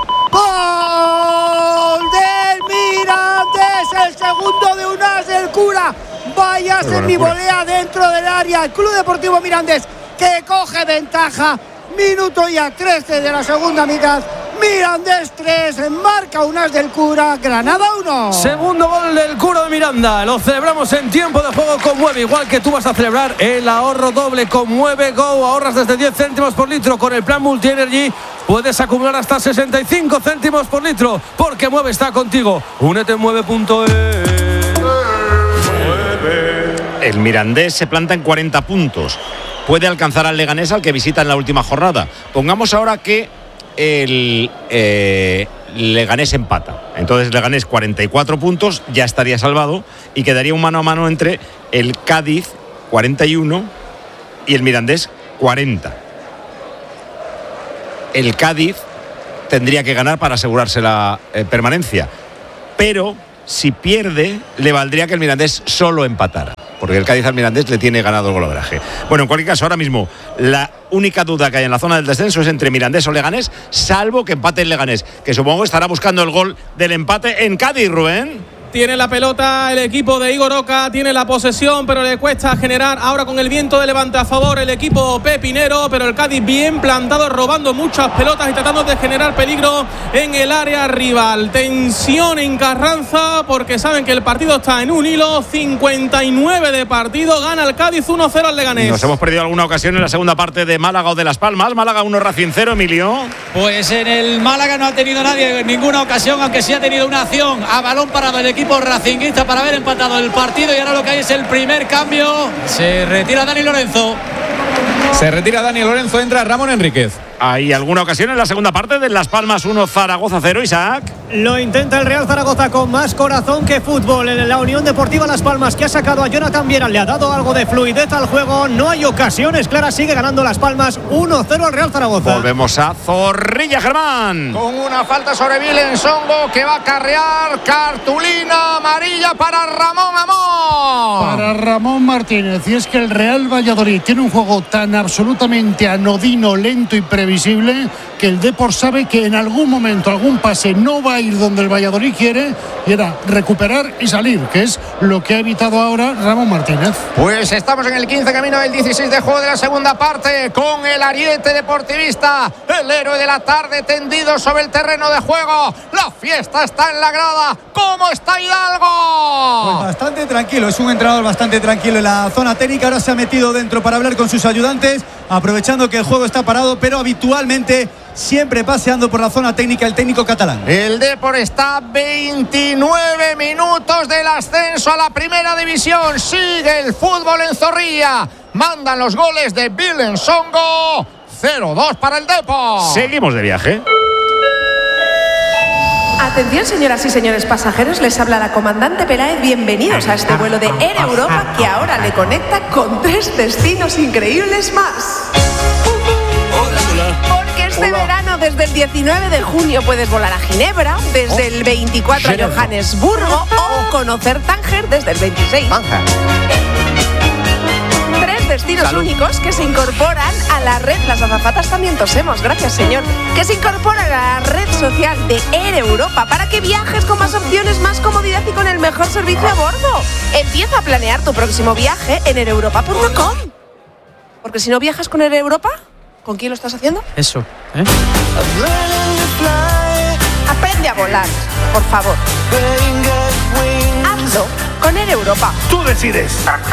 Speaker 7: ¡Gol del Mirandés! El segundo de Unas del Cura. Vaya semivolea dentro del área. El Club Deportivo Mirandés, que coge ventaja. Minuto ya trece de la segunda mitad. Mirandés tres, marca Unas del Cura, Granada uno.
Speaker 6: Segundo gol del Cura de Miranda. Lo celebramos en tiempo de juego con Mueve, igual que tú vas a celebrar el ahorro doble con Mueve Go. Ahorras desde diez céntimos por litro con el plan Multi Energy. Puedes acumular hasta sesenta y cinco céntimos por litro, porque Mueve está contigo. Únete en mueve punto es.
Speaker 1: El Mirandés se planta en cuarenta puntos. Puede alcanzar al Leganés, al que visita en la última jornada. Pongamos ahora que el eh, Leganés empata. Entonces Leganés cuarenta y cuatro puntos, ya estaría salvado y quedaría un mano a mano entre el Cádiz cuarenta y uno y el Mirandés cuarenta. El Cádiz tendría que ganar para asegurarse la eh, permanencia, pero si pierde le valdría que el Mirandés solo empatara, porque el Cádiz al Mirandés le tiene ganado el golaveraje. Bueno, en cualquier caso, ahora mismo la única duda que hay en la zona del descenso es entre Mirandés o Leganés, salvo que empate el Leganés, que supongo estará buscando el gol del empate en Cádiz, Rubén.
Speaker 22: Tiene la pelota el equipo de Igor Oca, tiene la posesión, pero le cuesta generar ahora con el viento de levante a favor el equipo pepinero, pero el Cádiz bien plantado, robando muchas pelotas y tratando de generar peligro en el área rival. Tensión en Carranza porque saben que el partido está en un hilo, cincuenta y nueve de partido, gana el Cádiz uno cero al Leganés.
Speaker 1: Nos hemos perdido alguna ocasión en la segunda parte de Málaga o de Las Palmas. Málaga uno, Racing cero, Emilio.
Speaker 23: Pues en el Málaga no ha tenido nadie ninguna ocasión, aunque sí ha tenido una acción a balón parado el equipo equipo racinguista para haber empatado el partido, y ahora lo que hay es el primer cambio. Se retira Dani Lorenzo.
Speaker 24: Se retira Dani Lorenzo, entra Ramón Enríquez.
Speaker 1: ¿Hay alguna ocasión en la segunda parte de Las Palmas uno, Zaragoza cero, Isaac?
Speaker 5: Lo intenta el Real Zaragoza con más corazón que fútbol. En la Unión Deportiva Las Palmas, que ha sacado a Jonathan Viera, le ha dado algo de fluidez al juego. No hay ocasiones claras, sigue ganando Las Palmas uno cero al Real Zaragoza.
Speaker 1: Volvemos a Zorrilla, Germán.
Speaker 26: Con una falta sobre Vilensongo que va a carrear, cartulina amarilla para Ramón Amor.
Speaker 15: Para Ramón Martínez. Y es que el Real Valladolid tiene un juego tan absolutamente anodino, lento y previsible que el Depor sabe que en algún momento algún pase no va a ir donde el Valladolid quiere, y era recuperar y salir, que es lo que ha evitado ahora Ramón Martínez.
Speaker 26: Pues estamos en el quince, camino del dieciséis de juego de la segunda parte, con el ariete deportivista, el héroe de la tarde tendido sobre el terreno de juego. La fiesta está en la grada. ¿Cómo está Hidalgo?
Speaker 14: Pues bastante tranquilo, es un entrenador bastante tranquilo en la zona técnica. Ahora se ha metido dentro para hablar con sus ayudantes, aprovechando que el juego está parado, pero habitualmente siempre paseando por la zona técnica el técnico catalán.
Speaker 26: El Depor está a veintinueve minutos del ascenso a la primera división. Sigue el fútbol en Zorrilla. Mandan los goles de Vilensongo. cero dos para el Depor.
Speaker 1: Seguimos de viaje.
Speaker 3: Atención, señoras y señores pasajeros, les habla la comandante Peláez. Bienvenidos a este vuelo de Air Europa, que ahora le conecta con tres destinos increíbles más. Porque este verano, desde el diecinueve de junio, puedes volar a Ginebra, desde el veinticuatro a Johannesburgo, o conocer Tánger desde el veintiséis. Tres destinos Salud. únicos que se incorporan a la red. Las azafatas también tosemos, gracias señor. Que se incorporan a la red social de Air Europa para que viajes con más opciones, más comodidad y con el mejor servicio a bordo. Empieza a planear tu próximo viaje en air europa punto com. Porque si no viajas con Air Europa, ¿con quién lo estás haciendo?
Speaker 4: Eso, ¿eh?
Speaker 3: Aprende a volar, por favor. Hazlo con Air Europa.
Speaker 13: Tú decides.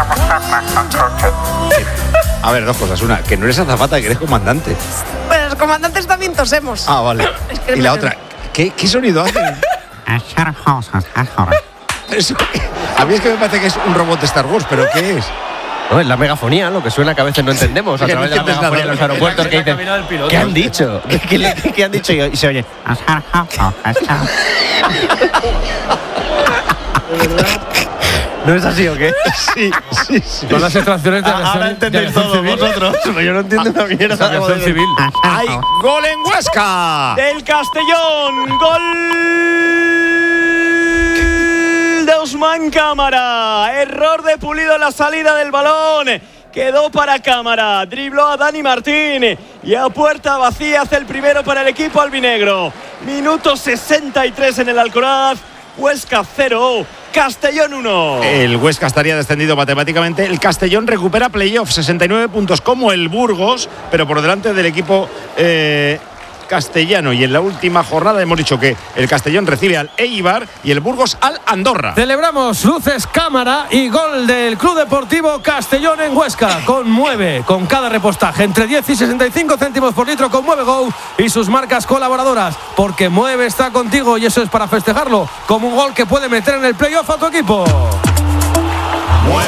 Speaker 1: A ver, dos cosas. Una, que no eres azafata, que eres comandante.
Speaker 3: Pues los comandantes también tosemos.
Speaker 1: Ah, vale.
Speaker 3: Es que
Speaker 1: y la otra, ¿qué, qué sonido hace? Eso, a mí es que me parece que es un robot de Star Wars, pero ¿qué es?
Speaker 4: No, es la megafonía, lo que suena que a veces no entendemos a
Speaker 1: Que
Speaker 4: través
Speaker 1: no
Speaker 4: de la megafonía en los aeropuertos, que dicen, ¿qué han dicho? ¿Qué, le- qué han dicho? Y se oye. ¿No es así o qué?
Speaker 1: Sí, sí, sí.
Speaker 6: Son las extracciones de aviación-
Speaker 4: Ahora entendéis
Speaker 6: de aviación
Speaker 4: todo
Speaker 6: civil.
Speaker 4: vosotros, pero yo no entiendo una mierda.
Speaker 6: Es aviación civil.
Speaker 1: ¡Hay gol en Huesca!
Speaker 18: Del Castellón, gol de Ousmane Cámara. Error de Pulido en la salida del balón. Quedó para Cámara, dribló a Dani Martín y a puerta vacía hace el primero para el equipo albinegro. Minuto sesenta y tres en el Alcoraz. Huesca cero, Castellón uno.
Speaker 1: El Huesca estaría descendido matemáticamente. El Castellón recupera playoff, sesenta y nueve puntos como el Burgos, pero por delante del equipo eh, castellano. Y en la última jornada hemos dicho que el Castellón recibe al Eibar y el Burgos al Andorra.
Speaker 6: Celebramos luces, cámara y gol del Club Deportivo Castellón en Huesca. Conmueve con cada repostaje entre diez y sesenta y cinco céntimos por litro con Mueve Go y sus marcas colaboradoras. Porque Mueve está contigo y eso es para festejarlo como un gol que puede meter en el playoff a tu equipo.
Speaker 1: Mueve.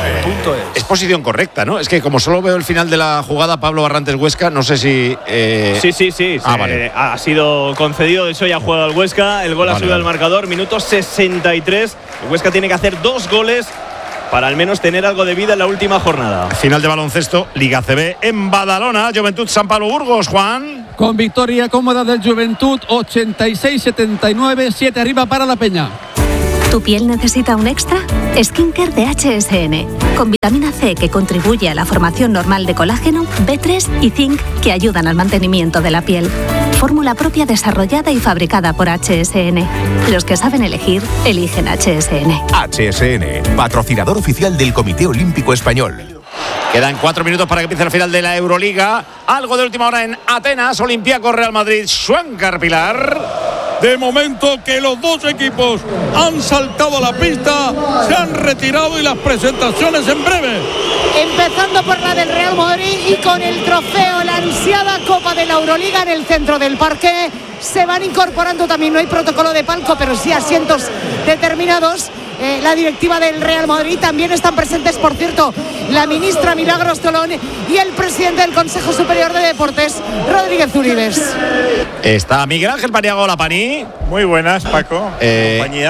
Speaker 6: punto es.
Speaker 1: Es posición correcta, ¿no? Es que como solo veo el final de la jugada, Pablo Barrantes Huesca, no sé si. Eh...
Speaker 18: Sí, sí, sí.
Speaker 1: Ah,
Speaker 18: se,
Speaker 1: vale.
Speaker 18: Ha sido concedido, de hecho ya juega el Huesca. El gol
Speaker 1: Vale,
Speaker 18: ha subido
Speaker 1: vale.
Speaker 18: al marcador, minuto sesenta y tres. El Huesca tiene que hacer dos goles para al menos tener algo de vida en la última jornada.
Speaker 1: Final de baloncesto, Liga C B en Badalona, Juventud San Pablo Burgos, Juan.
Speaker 9: Con victoria cómoda del Juventud, ochenta y seis setenta y nueve, siete arriba para la Peña.
Speaker 16: ¿Tu piel necesita un extra? Skincare de H S N, con vitamina C que contribuye a la formación normal de colágeno, B tres y zinc que ayudan al mantenimiento de la piel. Fórmula propia desarrollada y fabricada por H S N. Los que saben elegir, eligen H S N.
Speaker 19: H S N, patrocinador oficial del Comité Olímpico Español.
Speaker 1: Quedan cuatro minutos para que empiece la final de la Euroliga. Algo de última hora en Atenas, Olympiacos Real Madrid, Schwenker Pilar.
Speaker 20: De momento que los dos equipos han saltado a la pista, se han retirado y las presentaciones en breve.
Speaker 21: Empezando por la del Real Madrid y con el trofeo, la ansiada Copa de la Euroliga en el centro del parque. Se van incorporando también, no hay protocolo de palco, pero sí asientos determinados. Eh, la directiva del Real Madrid, también están presentes, por cierto, la ministra Milagros Tolón y el presidente del Consejo Superior de Deportes, Rodríguez Uribes.
Speaker 1: Está Miguel Ángel Paniagua, la Pani.
Speaker 25: Muy buenas, Paco.
Speaker 1: Eh,
Speaker 25: compañía.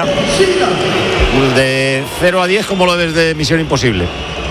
Speaker 1: De cero a diez, ¿cómo lo ves de Misión Imposible?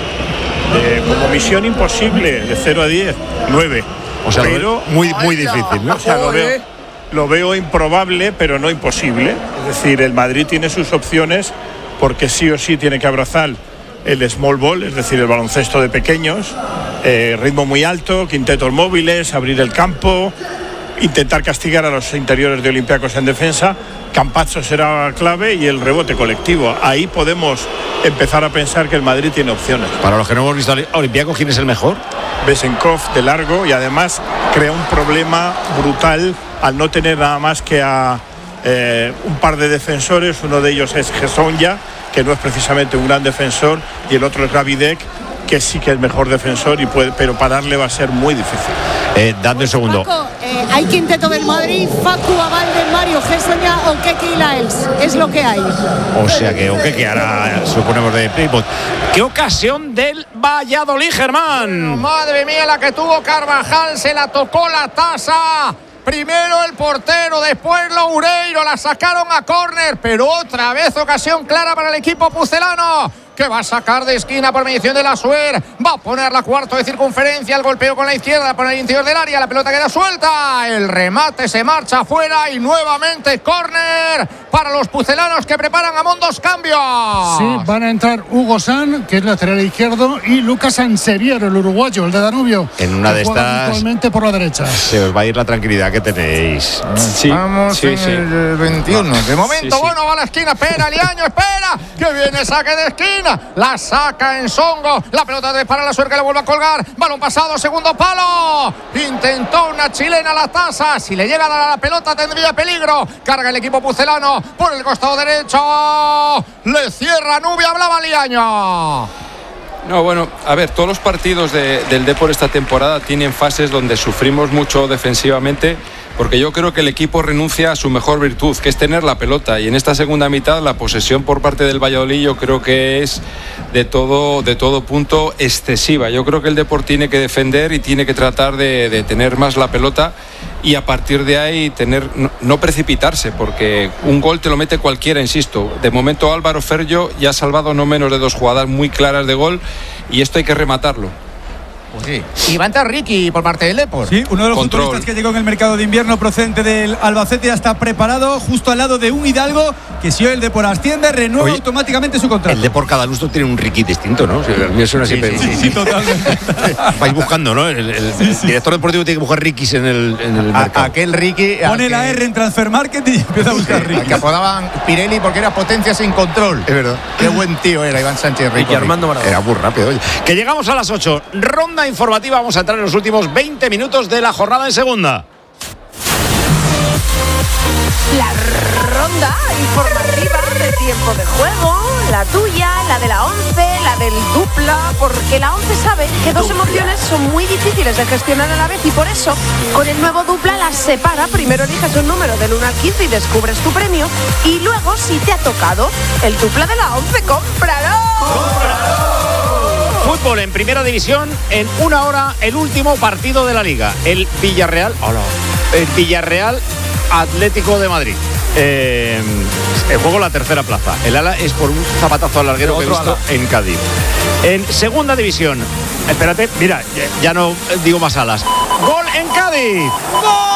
Speaker 25: Eh, como Misión Imposible, de cero a diez, nueve.
Speaker 1: O sea,
Speaker 25: pero,
Speaker 1: muy, muy difícil, ¿no?
Speaker 25: O sea, lo veo, lo veo improbable, pero no imposible. Es decir, el Madrid tiene sus opciones porque sí o sí tiene que abrazar el small ball, es decir, el baloncesto de pequeños, eh, ritmo muy alto, quintetos móviles, abrir el campo, intentar castigar a los interiores de Olympiacos en defensa. Campazzo será clave y el rebote colectivo. Ahí podemos empezar a pensar que el Madrid tiene opciones.
Speaker 1: Para los que no hemos visto a Olympiacos, ¿quién es el mejor?
Speaker 25: Besenkov de largo, y además crea un problema brutal al no tener nada más que a eh, un par de defensores. Uno de ellos es Gesonja, que no es precisamente un gran defensor, y el otro es Gavidec, que sí que es mejor defensor, y puede, pero pararle va a ser muy difícil.
Speaker 1: Eh, dame un segundo.
Speaker 21: Paco, eh, hay quinteto del Madrid, Facu, Abalde, Mario, Gessoña, Okeke y Laels. Es lo que hay.
Speaker 1: O sea que Okeke hará, suponemos, de pivot. ¡Qué ocasión del Valladolid, Germán!
Speaker 26: Madre mía, la que tuvo Carvajal, se la tocó la taza. Primero el portero, después Loureiro, la sacaron a córner, pero otra vez ocasión clara para el equipo pucelano, que va a sacar de esquina por mediación de la Suer, va a poner la cuarto de circunferencia, el golpeo con la izquierda, por el interior del área, la pelota queda suelta, el remate se marcha afuera y nuevamente córner para los pucelanos, que preparan a mondos cambios.
Speaker 15: Sí, van a entrar Hugo San, que es lateral izquierdo, y Lucas Sanseviero, el uruguayo, el de Danubio.
Speaker 1: En una de estas,
Speaker 15: habitualmente por la derecha.
Speaker 1: Se os va a ir la tranquilidad que tenéis.
Speaker 2: Sí, Vamos sí, en sí. el veintiuno.
Speaker 26: De momento,
Speaker 2: sí, sí.
Speaker 26: bueno, va a la esquina, espera, Liaño, espera, que viene saque de esquina. La saca en Songo, la pelota de para la Suer, que la vuelve a colgar, balón pasado, segundo palo, intentó una chilena la taza, si le llega a dar a la pelota tendría peligro, carga el equipo pucelano por el costado derecho, le cierra Nubia, hablaba Liaño.
Speaker 27: No, bueno, a ver, todos los partidos de, del Depor esta temporada tienen fases donde sufrimos mucho defensivamente, porque yo creo que el equipo renuncia a su mejor virtud, que es tener la pelota, y en esta segunda mitad la posesión por parte del Valladolid yo creo que es de todo, de todo punto excesiva. Yo creo que el Depor tiene que defender y tiene que tratar de, de tener más la pelota, y a partir de ahí tener no, no precipitarse, porque un gol te lo mete cualquiera, insisto. De momento Álvaro Ferllo ya ha salvado no menos de dos jugadas muy claras de gol, y esto hay que rematarlo.
Speaker 26: Sí. Y va a entrar Ricky por parte del Depor.
Speaker 14: Sí, uno de los
Speaker 27: Control.
Speaker 14: futbolistas que llegó en el mercado de invierno procedente del Albacete ya está preparado justo al lado de un Hidalgo que, si hoy el Depor asciende, renueva Oye, automáticamente su contrato.
Speaker 1: El Depor cada lustro tiene un Ricky distinto, ¿no? O sea, el mío suena
Speaker 14: sí,
Speaker 1: siempre.
Speaker 14: Sí, sí, sí, totalmente.
Speaker 1: Vais buscando, ¿no? El, el, sí, sí. el director deportivo tiene que buscar Rickys en el, en el
Speaker 2: a,
Speaker 1: mercado.
Speaker 2: Aquel Ricky.
Speaker 14: Pone
Speaker 2: que,
Speaker 14: la R en Transfer Market y empieza a buscar
Speaker 2: sí,
Speaker 14: Ricky.
Speaker 2: Que apodaban Pirelli porque era potencia sin control.
Speaker 1: Es verdad.
Speaker 2: Qué buen tío era Iván Sánchez Rico.
Speaker 1: Y Armando Maradona. Era muy rápido. Oye. Que llegamos a las ocho. Ronda informativa. Vamos a entrar en los últimos veinte minutos de la jornada en segunda.
Speaker 3: La ronda informativa de tiempo de juego, la tuya, la de la once, la del dupla, porque la once sabe que dos emociones son muy difíciles de gestionar a la vez, y por eso con el nuevo dupla las separa. Primero eliges un número del uno al quince y descubres tu premio, y luego, si te ha tocado el dupla de la once, ¡cómpralo! ¡Cómpralo!
Speaker 1: Fútbol en primera división, en una hora el último partido de la Liga. El Villarreal, hola, el Villarreal Atlético de Madrid. Eh, el juego la tercera plaza. El ala es por un zapatazo al larguero que he visto ala. en Cádiz. En segunda división, espérate, mira, ya, ya no digo más alas. Gol en Cádiz.
Speaker 23: ¡Gol!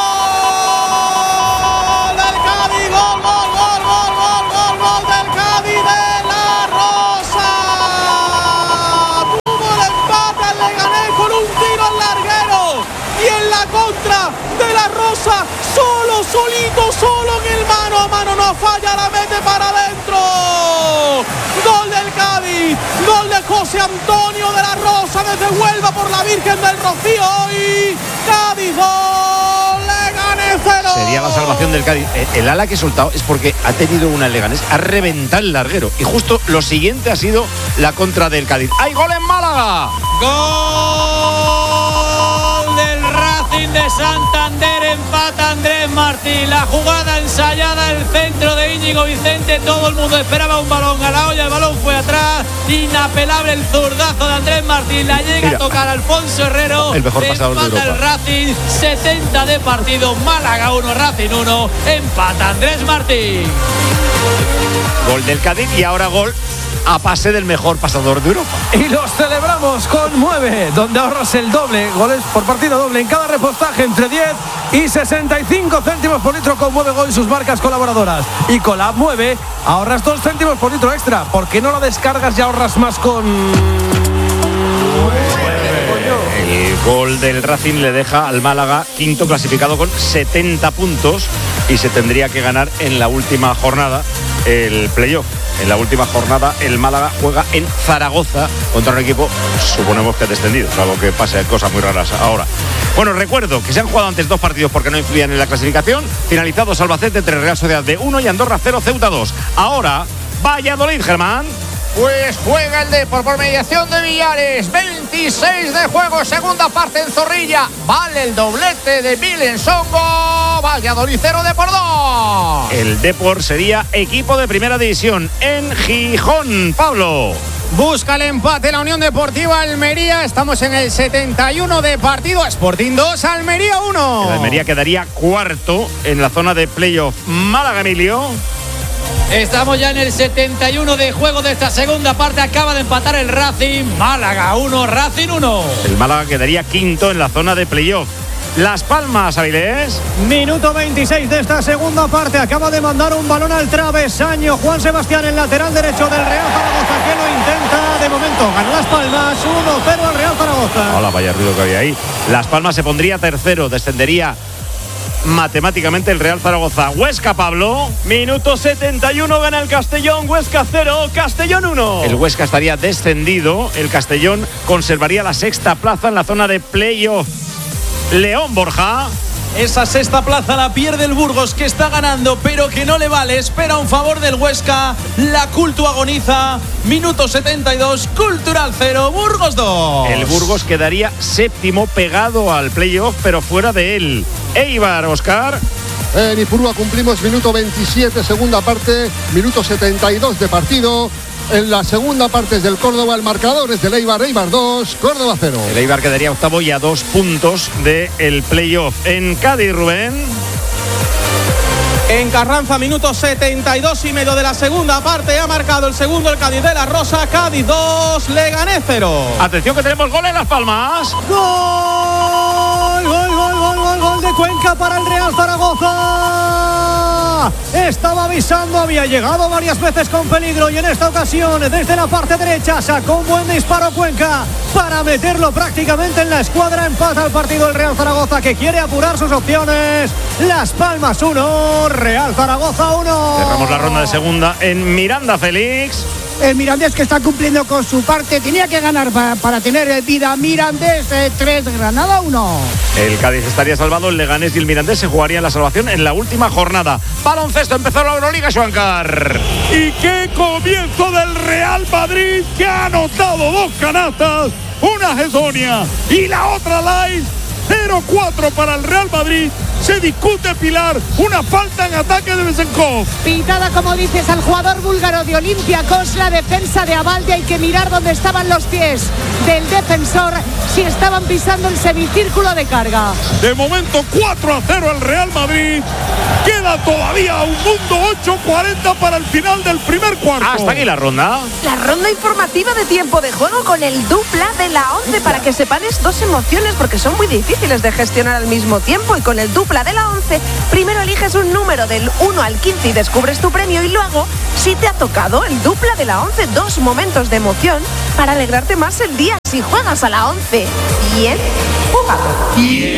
Speaker 24: De la Rosa, solo, solito, solo en el mano a mano, no falla, la mete para adentro. Gol del Cádiz, gol de José Antonio de la Rosa desde Huelva por la Virgen del Rocío. Hoy Cádiz gol, Leganés cero.
Speaker 1: Sería la salvación del Cádiz. El ala que he soltado es porque ha tenido una Leganés, ha reventado el larguero. Y justo lo siguiente ha sido la contra del Cádiz. ¡Hay gol en Málaga!
Speaker 23: ¡Gol del Racing de Santander! Empata Andrés Martín. La jugada ensayada, el centro de Íñigo Vicente. Todo el mundo esperaba un balón a la olla. El balón fue atrás. Inapelable el zurdazo de Andrés Martín. La llega Mira, a tocar Alfonso Herrero.
Speaker 1: El mejor pasador de Europa.
Speaker 23: El Racing, setenta de partido. Málaga uno, Racing uno. Empata Andrés Martín.
Speaker 1: Gol del Cádiz y ahora gol a pase del mejor pasador de Europa.
Speaker 6: Y los celebramos con Mueve, donde ahorras el doble, goles por partido doble en cada repostaje entre diez y sesenta y cinco céntimos por litro con Mueve Go y sus marcas colaboradoras. Y con la app Mueve ahorras dos céntimos por litro extra. ¿Por qué no la descargas y ahorras más con
Speaker 1: El gol del Racing le deja al Málaga quinto clasificado con setenta puntos y se tendría que ganar en la última jornada el playoff. En la última jornada el Málaga juega en Zaragoza contra un equipo, suponemos que descendido, salvo que pase cosas muy raras ahora. Bueno, recuerdo que se han jugado antes dos partidos porque no influían en la clasificación. Finalizados Albacete tres, Real Sociedad B uno y Andorra cero, Ceuta dos. Ahora Valladolid, Germán.
Speaker 2: Pues juega el Depor por mediación de Villares. veintiséis de juego, segunda parte en Zorrilla. Vale el doblete de Vilensongo. Valladolid cero, Depor dos.
Speaker 1: El Depor sería equipo de primera división en Gijón. Pablo.
Speaker 26: Busca el empate la Unión Deportiva Almería. Estamos en el setenta y uno de partido. Sporting dos, Almería uno.
Speaker 1: El Almería quedaría cuarto en la zona de playoff. Málaga, Emilio.
Speaker 23: Estamos ya en el setenta y uno de juego de esta segunda parte. Acaba de empatar el Racing. Málaga uno, Racing uno.
Speaker 1: El Málaga quedaría quinto en la zona de playoff. Las Palmas, Avilés.
Speaker 5: Minuto veintiséis de esta segunda parte. Acaba de mandar un balón al travesaño Juan Sebastián, el lateral derecho del Real Zaragoza, que lo intenta. De momento ganó Las Palmas uno cero al Real Zaragoza.
Speaker 1: Hola, vaya ruido que había ahí. Las Palmas se pondría tercero, descendería matemáticamente el Real Zaragoza. Huesca, Pablo.
Speaker 18: Minuto setenta y uno, gana el Castellón. Huesca cero, Castellón uno.
Speaker 1: El Huesca estaría descendido. El Castellón conservaría la sexta plaza en la zona de playoff. León, Borja.
Speaker 24: Esa sexta plaza la pierde el Burgos, que está ganando, pero que no le vale. Espera un favor del Huesca. La Cultu agoniza. Minuto setenta y dos, Cultural cero, Burgos dos.
Speaker 1: El Burgos quedaría séptimo, pegado al playoff, pero fuera de él. Eibar, Oscar.
Speaker 7: En Ipurúa cumplimos minuto veintisiete, segunda parte, minuto setenta y dos de partido. En la segunda parte es del Córdoba, el marcador es del Eibar, Eibar dos, Córdoba cero.
Speaker 1: El Eibar quedaría octavo y a dos puntos del playoff. En Cádiz, Rubén.
Speaker 24: En Carranza, minuto setenta y dos y medio de la segunda parte. Ha marcado el segundo el Cádiz de la Rosa. Cádiz dos, Leganés cero.
Speaker 1: Atención que tenemos gol en Las Palmas.
Speaker 5: ¡Gol! ¡Gol, gol, gol, gol, gol de Cuenca para el Real Zaragoza! Estaba avisando, había llegado varias veces con peligro y en esta ocasión desde la parte derecha sacó un buen disparo Cuenca para meterlo prácticamente en la escuadra. Empata el partido el Real Zaragoza, que quiere apurar sus opciones. Las Palmas uno, Real Zaragoza uno.
Speaker 1: Cerramos la ronda de segunda en Miranda, Félix.
Speaker 21: El Mirandés, que está cumpliendo con su parte, tenía que ganar para, para tener vida. Mirandés eh, tres, Granada uno.
Speaker 1: El Cádiz estaría salvado, el Leganés y el Mirandés se jugarían la salvación en la última jornada. Baloncesto, empezó la Euroliga, Xuancar.
Speaker 20: Y qué comienzo del Real Madrid, que ha anotado dos canastas, una Hesonia y la otra Lais. cero cuatro para el Real Madrid, Se discute, Pilar, una falta en ataque de Besenkov.
Speaker 21: Pitada, como dices, al jugador búlgaro de Olympiacos. La defensa de Abalde, hay que mirar dónde estaban los pies del defensor, si estaban pisando el semicírculo de carga.
Speaker 20: De momento cuatro a cero el Real Madrid. Queda todavía un mundo ocho cuarenta para el final del primer cuarto.
Speaker 1: Hasta aquí la ronda.
Speaker 3: La ronda informativa de tiempo de juego con el dupla de la once, para que separes dos emociones, porque son muy difíciles de gestionar al mismo tiempo. Y con el dupla de la once, primero eliges un número del uno al quince y descubres tu premio, y luego, si te ha tocado el dupla de la once, dos momentos de emoción para alegrarte más el día. Si juegas a la once, bien jugado.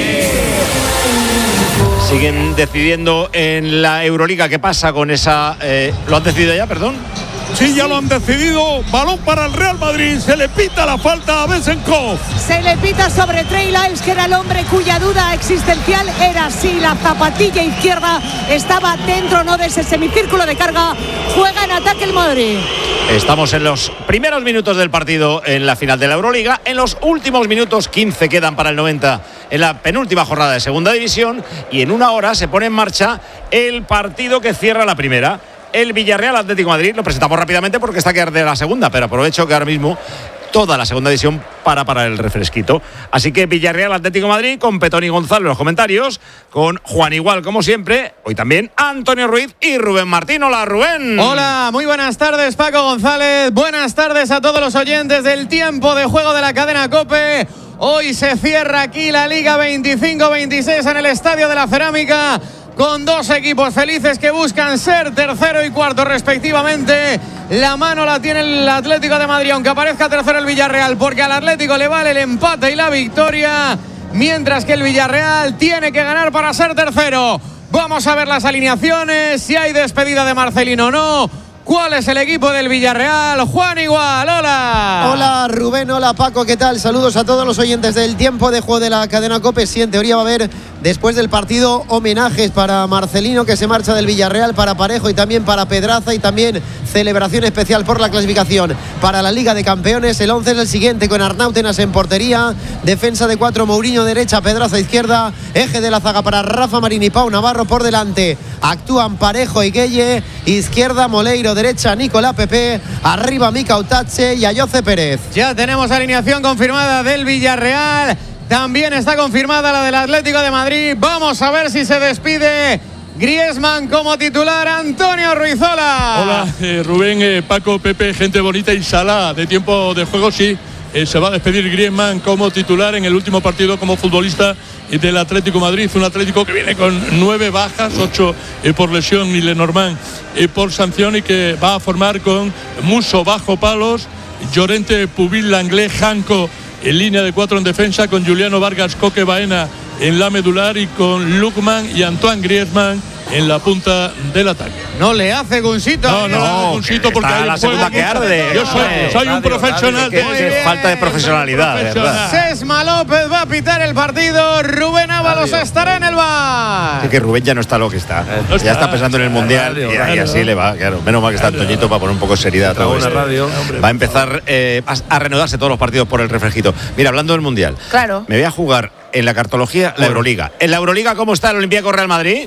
Speaker 1: Siguen decidiendo en la Euroliga qué pasa con esa... Eh, ¿Lo han decidido ya, perdón?
Speaker 20: Sí, ya lo han decidido. Balón para el Real Madrid. Se le pita la falta a Besenkov.
Speaker 21: Se le pita sobre Trey Lyles, que era el hombre cuya duda existencial era si la zapatilla izquierda estaba dentro o no de ese semicírculo de carga. Juega en ataque el Madrid.
Speaker 1: Estamos en los primeros minutos del partido en la final de la Euroliga. En los últimos minutos, quince quedan para el noventa en la penúltima jornada de segunda división. Y en una hora se pone en marcha el partido que cierra la primera. El Villarreal Atlético de Madrid. Lo presentamos rápidamente porque está que arde la segunda, pero aprovecho que ahora mismo toda la segunda división para para el refresquito. Así que Villarreal Atlético de Madrid con Petón y Gonzalo en los comentarios, con Juan Igual como siempre, hoy también Antonio Ruiz y Rubén Martín. Hola, Rubén.
Speaker 4: Hola, muy buenas tardes, Paco González. Buenas tardes a todos los oyentes del tiempo de juego de la cadena COPE. Hoy se cierra aquí la Liga veinticinco veintiséis en el Estadio de la Cerámica, con dos equipos felices que buscan ser tercero y cuarto respectivamente. La mano la tiene el Atlético de Madrid, aunque aparezca tercero el Villarreal, porque al Atlético le vale el empate y la victoria, mientras que el Villarreal tiene que ganar para ser tercero. Vamos a ver las alineaciones, si hay despedida de Marcelino o no. ¿Cuál es el equipo del Villarreal? Juan Igual, hola.
Speaker 8: Hola Rubén, hola Paco, ¿qué tal? Saludos a todos los oyentes del tiempo de juego de la cadena COPE. Sí, en teoría va a haber, después del partido, homenajes para Marcelino, que se marcha del Villarreal, para Parejo y también para Pedraza, y también celebración especial por la clasificación para la Liga de Campeones. El once es el siguiente, con Arnautenas en portería, defensa de cuatro, Mourinho derecha, Pedraza izquierda, eje de la zaga para Rafa Marín y Pau Navarro por delante. Actúan Parejo y Gueye, izquierda Moleiro, derecha Nicolás Pepe, arriba Mika Utache y Ayoce Pérez.
Speaker 4: Ya tenemos alineación confirmada del Villarreal, también está confirmada la del Atlético de Madrid. Vamos a ver si se despide Griezmann como titular. Antonio Ruizola.
Speaker 20: Hola, eh, Rubén, eh, Paco, Pepe, gente bonita y Salah de tiempo de juego, sí. Eh, se va a despedir Griezmann como titular en el último partido como futbolista del Atlético de Madrid. Un Atlético que viene con nueve bajas, ocho eh, por lesión y Lenormand eh, por sanción, y que va a formar con Musso bajo palos, Llorente, Pubil, Langlais, Janko en línea de cuatro en defensa, con Juliano Vargas, Coque, Baena en la medular, y con Lukman y Antoine Griezmann en la punta del ataque.
Speaker 4: No le hace Gunsito.
Speaker 20: No, no, no, Gunsito, porque hay
Speaker 1: la segunda que arde.
Speaker 20: Yo soy, soy un profesional.
Speaker 1: Que, que falta de profesionalidad, ¿verdad?
Speaker 4: Sesma López va a pitar el partido. Rubén Ábalos estará en el bar.
Speaker 1: Sí, que Rubén ya no está lo que está. No está. Ya está pensando en el Mundial, radio, y, radio, y así le va, claro. Menos mal que está Antoñito para poner un poco de seriedad a través.
Speaker 6: Radio.
Speaker 1: Va a empezar eh, a, a reanudarse todos los partidos por el refresquito. Mira, hablando del Mundial.
Speaker 3: Claro.
Speaker 1: Me voy a jugar en la cartología la Euroliga. En la Euroliga, ¿cómo está el Olympiacos Real Madrid?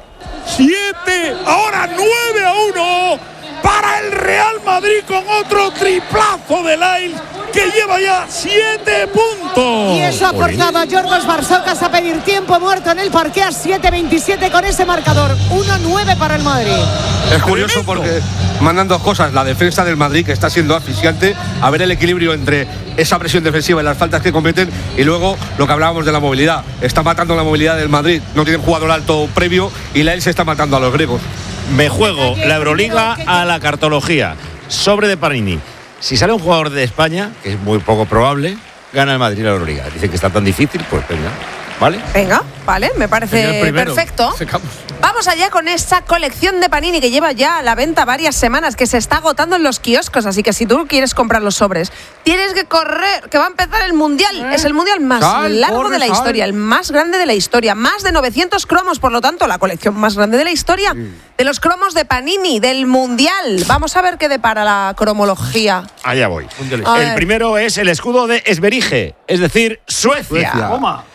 Speaker 20: siete, ahora nueve a uno para el Real Madrid, con otro triplazo de Lyles, que lleva ya siete puntos.
Speaker 21: Y eso ha forzado a Yorgos Barsocas a pedir tiempo muerto en el parque a siete veintisiete con ese marcador. uno nueve para el Madrid.
Speaker 10: Es curioso porque mandan dos cosas: la defensa del Madrid, que está siendo asfixiante, a ver el equilibrio entre esa presión defensiva y las faltas que cometen, y luego lo que hablábamos de la movilidad. Está matando la movilidad del Madrid, no tienen jugador alto previo, y la él se está matando a los griegos.
Speaker 1: Me juego la Euroliga a la cartología. Sobre de Panini. Si sale un jugador de España, que es muy poco probable, gana el Madrid la Euroliga. Dicen que está tan difícil, pues venga, ¿vale?
Speaker 3: Venga, vale, me parece perfecto. Vamos allá con esa colección de Panini que lleva ya a la venta varias semanas, que se está agotando en los kioscos, así que si tú quieres comprar los sobres, tienes que correr, que va a empezar el Mundial. ¿Eh? Es el Mundial más sal, largo corre, de la sal. historia, el más grande de la historia, más de novecientos cromos, por lo tanto, la colección más grande de la historia, sí. de los cromos de Panini, del Mundial. Vamos a ver qué depara la cromología.
Speaker 1: Allá voy. El primero es el escudo de Esberige, es decir, Suecia. Suecia.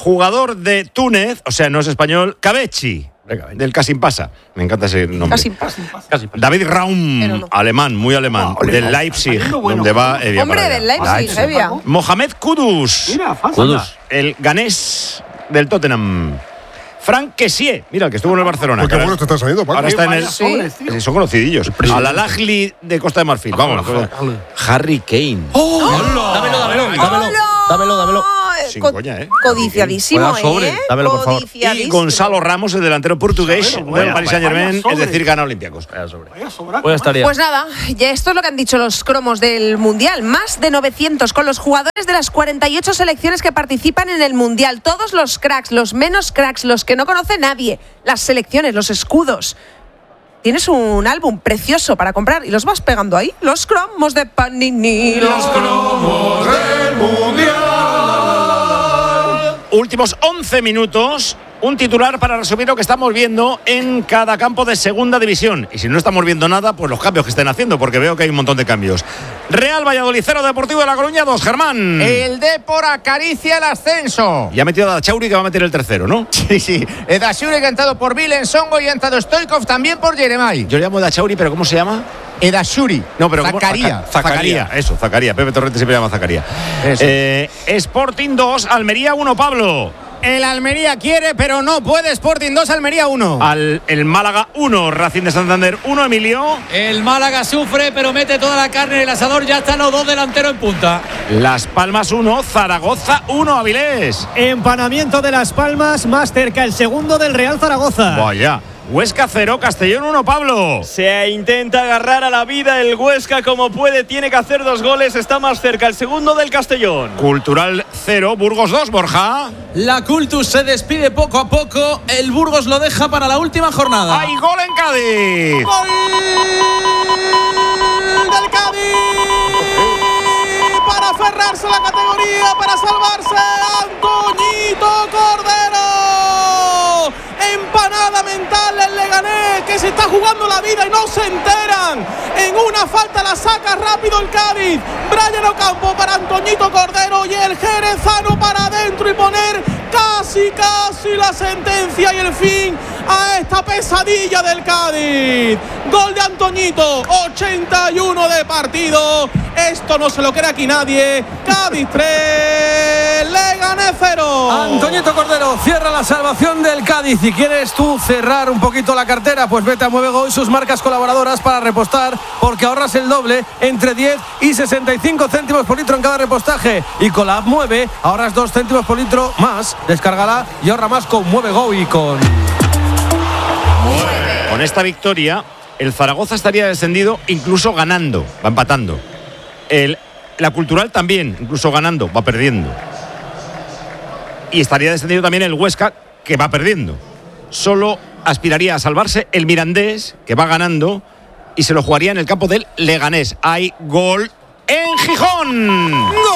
Speaker 1: jugador de Túnez, o sea, no es español, Cabechi, del Casimpasa. Me encanta ese nombre.
Speaker 3: Casimpasa.
Speaker 1: David Raum,
Speaker 3: No.
Speaker 1: alemán, muy alemán,
Speaker 3: Oh,
Speaker 1: del Leipzig, donde va Evia.
Speaker 3: Hombre del Leipzig, Evia.
Speaker 1: Mohamed Kudus,
Speaker 3: Mira, fácil.
Speaker 1: Kudus, el ganés del Tottenham. Frank Kessie, mira, el que estuvo en el Barcelona.
Speaker 7: Pues qué
Speaker 1: que ahora-
Speaker 7: bueno te está saliendo, Paco.
Speaker 1: Ahora está en el.
Speaker 7: Vaya sobres, tío.
Speaker 1: Sí, son conocidillos. Al Al-Ahly de Costa de Marfil. Vamos. Harry Kane.
Speaker 8: Dámelo, dámelo, dámelo, dámelo, dámelo.
Speaker 1: Sin coña, ¿eh?
Speaker 3: Codiciadísimo, ¿eh?
Speaker 1: Dámelo, por favor. Y
Speaker 3: Codiciadísimo.
Speaker 1: Gonzalo Ramos, el delantero portugués del
Speaker 3: vaya,
Speaker 1: Paris Saint-Germain,
Speaker 3: vaya
Speaker 1: es decir, gana Olympiacos.
Speaker 3: Pues nada, ya esto es lo que han dicho los cromos del Mundial. Más de novecientos con los jugadores de las cuarenta y ocho selecciones que participan en el Mundial. Todos los cracks, los menos cracks, los que no conoce nadie. Las selecciones, los escudos. Tienes un álbum precioso para comprar y los vas pegando ahí. Los cromos de Panini. Los cromos del Mundial.
Speaker 1: Últimos once minutos. Un titular para resumir lo que estamos viendo en cada campo de segunda división. Y si no estamos viendo nada, pues los cambios que estén haciendo, porque veo que hay un montón de cambios. Real Valladolid cero, Deportivo de La Coruña dos, Germán.
Speaker 2: El Depor acaricia el ascenso.
Speaker 1: Y ha metido a Dachauri, que va a meter el tercero, ¿no?
Speaker 2: Sí, sí. Dachauri que ha entrado por Vilen Songo y ha entrado Stoikov también por Jeremai.
Speaker 1: Yo le llamo Dachauri, pero ¿cómo se llama?
Speaker 2: Edashuri.
Speaker 1: No, pero ¿cómo?
Speaker 2: Zacaría.
Speaker 1: Zaca- Zacaría. Eso, Zacaría. Pepe Torrente siempre llama Zacaría. Eh, Sporting dos, Almería uno, Pablo.
Speaker 26: El Almería quiere, pero no puede. Sporting dos, Almería uno.
Speaker 1: Al, el Málaga uno, Racing de Santander uno, Emilio.
Speaker 23: El Málaga sufre, pero mete toda la carne en el asador. Ya están los dos delanteros en punta.
Speaker 1: Las Palmas uno, Zaragoza uno, Avilés.
Speaker 5: Empanamiento de Las Palmas, más cerca el segundo del Real Zaragoza.
Speaker 1: Vaya. Huesca cero, Castellón uno, Pablo.
Speaker 18: Se intenta agarrar a la vida el Huesca como puede. Tiene que hacer dos goles. Está más cerca el segundo del Castellón.
Speaker 1: Cultural cero, Burgos dos, Borja.
Speaker 24: La Cultus se despide poco a poco. El Burgos lo deja para la última jornada.
Speaker 1: ¡Hay gol en Cádiz!
Speaker 24: ¡Gol del Cádiz! Para aferrarse a la categoría, para salvarse, Antoñito Cordero. Empanada mental el Leganés, que se está jugando la vida y no se enteran. En una falta la saca rápido el Cádiz. Brian Ocampo para Antoñito Cordero y el jerezano para adentro y poner casi, casi la sentencia y el fin a esta pesadilla del Cádiz. Gol de Antoñito, ochenta y uno de partido. Esto no se lo cree aquí nadie. Cádiz tres, Leganés cero.
Speaker 6: Antoñito Cordero cierra la salvación del Cádiz. Si quieres tú cerrar un poquito la cartera, pues vete a MueveGo y sus marcas colaboradoras para repostar, porque ahorras el doble, entre diez y sesenta y cinco céntimos por litro en cada repostaje. Y con la app Mueve ahorras dos céntimos por litro más. Descárgala y ahorra más con MueveGo y con...
Speaker 1: Con esta victoria, el Zaragoza estaría descendido, incluso ganando, va empatando. El, la Cultural también, incluso ganando, va perdiendo. Y estaría descendido también el Huesca, que va perdiendo. Solo aspiraría a salvarse el Mirandés, que va ganando, y se lo jugaría en el campo del Leganés. Hay gol en Gijón.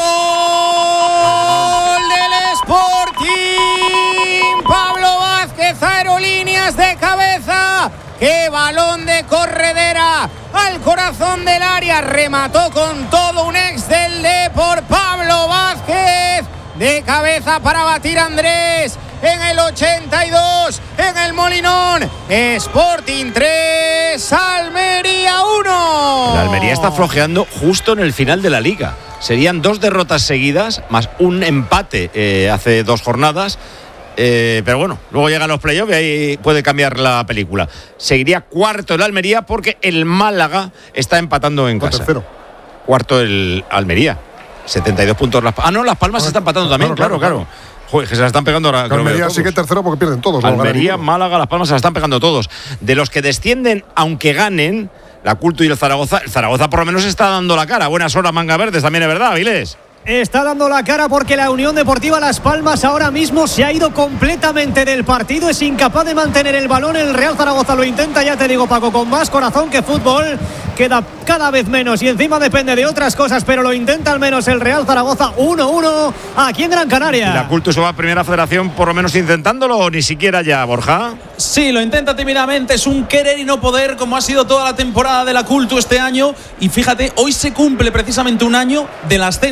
Speaker 26: ¡Gol del Sporting! Pablo Vázquez, aerolíneas de cabeza. ¡Qué balón de corredera! Al corazón del área, remató con todo un ex del Depor, Pablo Vázquez. De cabeza para batir a Andrés en el ochenta y dos, en el Molinón. Sporting tres, Almería uno.
Speaker 1: La Almería está flojeando justo en el final de la Liga. Serían dos derrotas seguidas, más un empate eh, hace dos jornadas. Eh, pero bueno, luego llegan los playoffs y ahí puede cambiar la película. Seguiría cuarto el Almería porque el Málaga está empatando en casa.
Speaker 7: Tercero.
Speaker 1: Cuarto el Almería. setenta y dos puntos. Las, ah, no, Las Palmas se están empatando también, claro, claro. claro. Joder, que se la están pegando ahora. Que
Speaker 7: Almería sí que tercero porque pierden todos. no ganan
Speaker 1: Almería,
Speaker 7: ninguno.
Speaker 1: Málaga, Las Palmas se la están pegando todos. De los que descienden, aunque ganen, la Culto y el Zaragoza, el Zaragoza por lo menos está dando la cara. Buenas horas, Manga Verdes, también es verdad, Avilés.
Speaker 5: Está dando la cara porque la Unión Deportiva Las Palmas ahora mismo se ha ido completamente del partido. Es incapaz de mantener el balón. El Real Zaragoza lo intenta, ya te digo, Paco, con más corazón que fútbol. Queda cada vez menos y encima depende de otras cosas, pero lo intenta al menos el Real Zaragoza. uno uno aquí en Gran Canaria.
Speaker 1: ¿La Cultus va a Primera Federación por lo menos intentándolo o ni siquiera ya, Borja?
Speaker 24: Sí, lo intenta tímidamente, es un querer y no poder, como ha sido toda la temporada de la Cultu este año. Y fíjate, hoy se cumple precisamente un año del ascenso, es decir,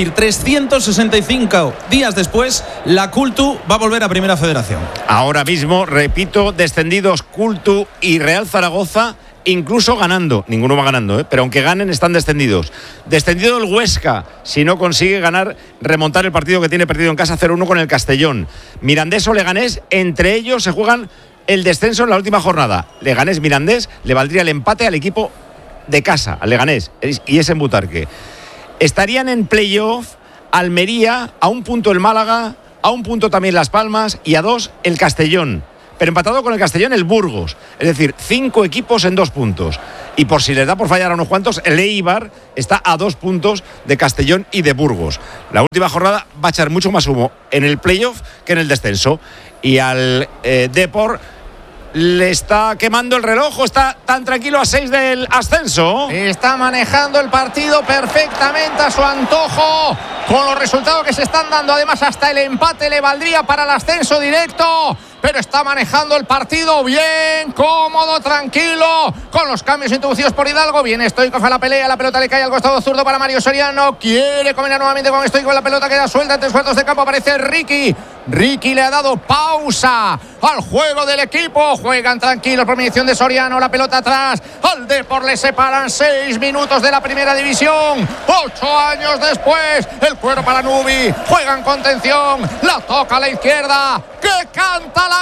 Speaker 24: decir, trescientos sesenta y cinco días después, la Cultu va a volver a Primera Federación.
Speaker 1: Ahora mismo, repito, descendidos Cultu y Real Zaragoza, incluso ganando. Ninguno va ganando, ¿eh? Pero aunque ganen, están descendidos. Descendido el Huesca, si no consigue ganar, remontar el partido que tiene perdido en casa cero uno con el Castellón. Mirandés o Leganés, entre ellos se juegan el descenso en la última jornada. Leganés-Mirandés le valdría el empate al equipo de casa, al Leganés, y es en Butarque. Estarían en playoff Almería, a un punto el Málaga, a un punto también Las Palmas y a dos el Castellón. Pero empatado con el Castellón el Burgos. Es decir, cinco equipos en dos puntos. Y por si les da por fallar a unos cuantos, el Eibar está a dos puntos de Castellón y de Burgos. La última jornada va a echar mucho más humo en el playoff que en el descenso. Y al eh, Depor le está quemando el reloj, está tan tranquilo a seis del ascenso.
Speaker 26: Está manejando el partido perfectamente a su antojo, con los resultados que se están dando. Además, hasta el empate le valdría para el ascenso directo. Pero está manejando el partido bien, cómodo, tranquilo, con los cambios introducidos por Hidalgo. Viene Stoikov a la pelea, la pelota le cae al costado zurdo para Mario Soriano. Quiere combinar nuevamente con Stoikov, la pelota queda suelta en tres cuartos de campo. Aparece Ricky. Ricky le ha dado pausa al juego del equipo. Juegan tranquilos por mediación de Soriano. La pelota atrás. Al Depor le separan seis minutos de la primera división. Ocho años después, el cuero para Nubi. Juegan contención. La toca a la izquierda. ¡Que canta la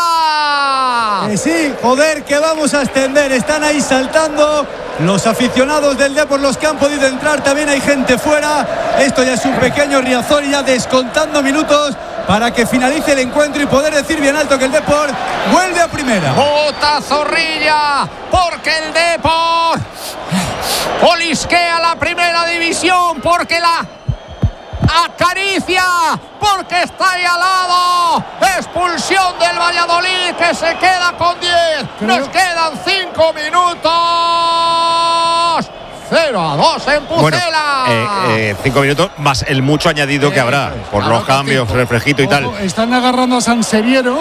Speaker 26: grada!
Speaker 14: Eh, sí, joder, que vamos a extender. Están ahí saltando los aficionados del Depor, los que han podido entrar. También hay gente fuera. Esto ya es un pequeño Riazor, ya descontando minutos para que finalice el encuentro y poder decir bien alto que el Depor vuelve a primera.
Speaker 26: Bota Zorrilla, porque el Depor olisquea la primera división, porque la acaricia, porque está ahí al lado. Expulsión del Valladolid, que se queda con diez. Nos quedan cinco minutos. cero a dos en Pucela.
Speaker 1: Bueno, eh, eh, cinco minutos más el mucho añadido que habrá por los cambios, refresquito y tal.
Speaker 15: Están agarrando a Sanseviero,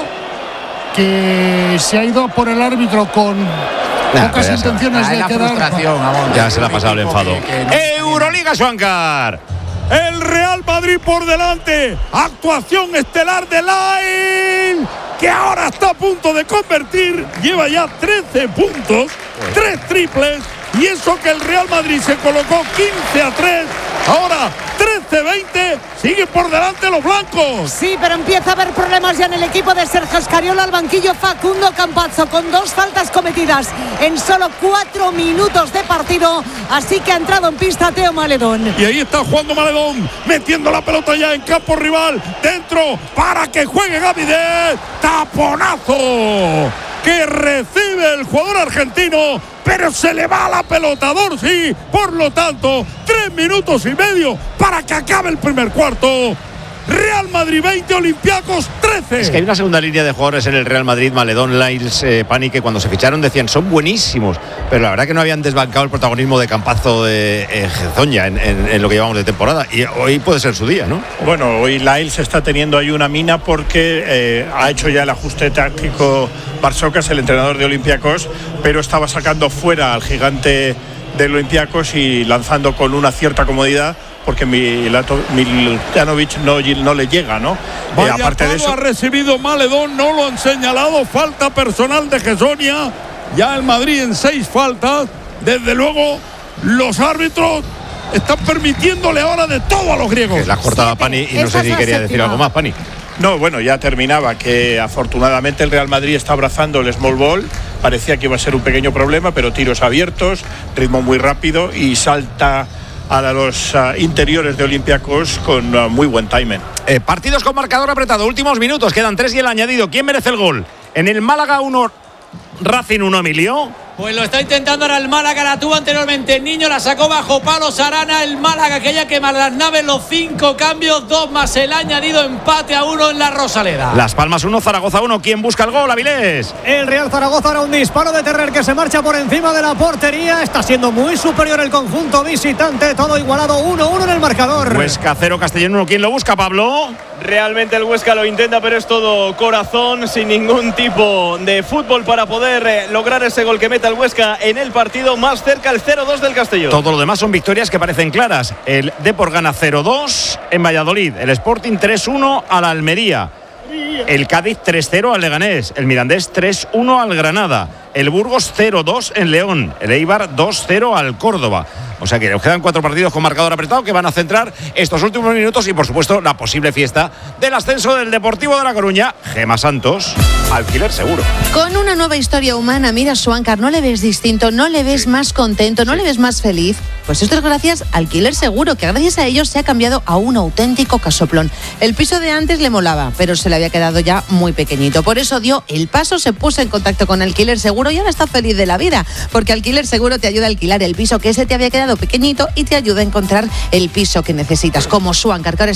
Speaker 15: que se ha ido por el árbitro con nah, pocas intenciones
Speaker 26: se...
Speaker 15: de
Speaker 26: la
Speaker 15: quedar.
Speaker 26: Frustración,
Speaker 1: ya se le ha pasado el enfado. Euroliga, Juancar.
Speaker 20: El Real Madrid por delante. Actuación estelar de Lail, que ahora está a punto de convertir. Lleva ya trece puntos, tres triples. Y eso que el Real Madrid se colocó quince a tres. Ahora trece veinte. Sigue por delante los blancos.
Speaker 21: Sí, pero empieza a haber problemas ya en el equipo de Sergio Escariola. Al banquillo Facundo Campazzo, con dos faltas cometidas en solo cuatro minutos de partido. Así que ha entrado en pista Teo Maledón.
Speaker 20: Y ahí está jugando Maledón, metiendo la pelota ya en campo rival. Dentro para que juegue Gavidet. Taponazo que recibe el jugador argentino, pero se le va la pelota a Dorsey. Por lo tanto, tres minutos y medio para que acabe el primer cuarto. Real Madrid veinte, Olympiacos trece.
Speaker 1: Es que hay una segunda línea de jugadores en el Real Madrid, Maledón, Lyles, eh, Pani, que cuando se ficharon decían son buenísimos, pero la verdad que no habían desbancado el protagonismo de Campazzo de eh, Gezoña en, en, en lo que llevamos de temporada, y hoy puede ser su día, ¿no?
Speaker 25: Bueno, hoy Lyles está teniendo ahí una mina porque eh, ha hecho ya el ajuste táctico Barsocas, el entrenador de Olympiacos, pero estaba sacando fuera al gigante de Olympiacos y lanzando con una cierta comodidad, porque Miljanovic no, no le llega, ¿no?
Speaker 20: Vaya,
Speaker 25: eh, aparte de eso,
Speaker 20: ha recibido Maledón, no lo han señalado, falta personal de Gesonia, ya el Madrid en seis faltas. Desde luego los árbitros están permitiéndole ahora de todo a los griegos.
Speaker 1: Que la cortaba Pani y no sé si quería decir algo más, Pani.
Speaker 25: No, bueno, ya terminaba, que afortunadamente el Real Madrid está abrazando el small ball. Parecía que iba a ser un pequeño problema, pero tiros abiertos, ritmo muy rápido y salta a los uh, interiores de Olympiacos con uh, muy buen timing.
Speaker 1: Eh, partidos con marcador apretado, últimos minutos, quedan tres y el añadido. ¿Quién merece el gol? En el Málaga uno, Racing uno, Emilio.
Speaker 23: Pues lo está intentando ahora el Málaga, la tuvo anteriormente el Niño, la sacó bajo palos Arana. El Málaga que ya quema las naves, los cinco cambios, dos más el añadido, empate a uno en la Rosaleda.
Speaker 1: Las Palmas uno, Zaragoza uno. ¿Quién busca el gol, Avilés?
Speaker 5: El Real Zaragoza, ahora un disparo de Terrer que se marcha por encima de la portería. Está siendo muy superior el conjunto visitante, todo igualado, uno uno en el marcador.
Speaker 1: Huesca cero, Castellón uno. ¿Quién lo busca, Pablo?
Speaker 18: Realmente el Huesca lo intenta, pero es todo corazón, sin ningún tipo de fútbol para poder eh, lograr ese gol que meta al Huesca en el partido más cerca, el cero dos del Castellón.
Speaker 1: Todo lo demás son victorias que parecen claras. El Depor gana cero dos en Valladolid, el Sporting tres uno al Almería, el Cádiz tres cero al Leganés, el Mirandés tres uno al Granada, el Burgos cero dos en León, el Eibar dos cero al Córdoba. O sea que nos quedan cuatro partidos con marcador apretado que van a centrar estos últimos minutos y, por supuesto, la posible fiesta del ascenso del Deportivo de La Coruña. Gema Santos, alquiler seguro.
Speaker 9: Con una nueva historia humana, mira, Suancar, ¿no le ves distinto? ¿No le ves más contento? ¿No le ves más feliz? Pues esto es gracias a Alquiler Seguro, que gracias a ellos se ha cambiado a un auténtico casoplón. El piso de antes le molaba, pero se le había quedado ya muy pequeñito. Por eso dio el paso, se puso en contacto con Alquiler Seguro y ahora está feliz de la vida, porque Alquiler Seguro te ayuda a alquilar el piso que se te había quedado pequeñito y te ayuda a encontrar el piso que necesitas, como Suancar, que ahora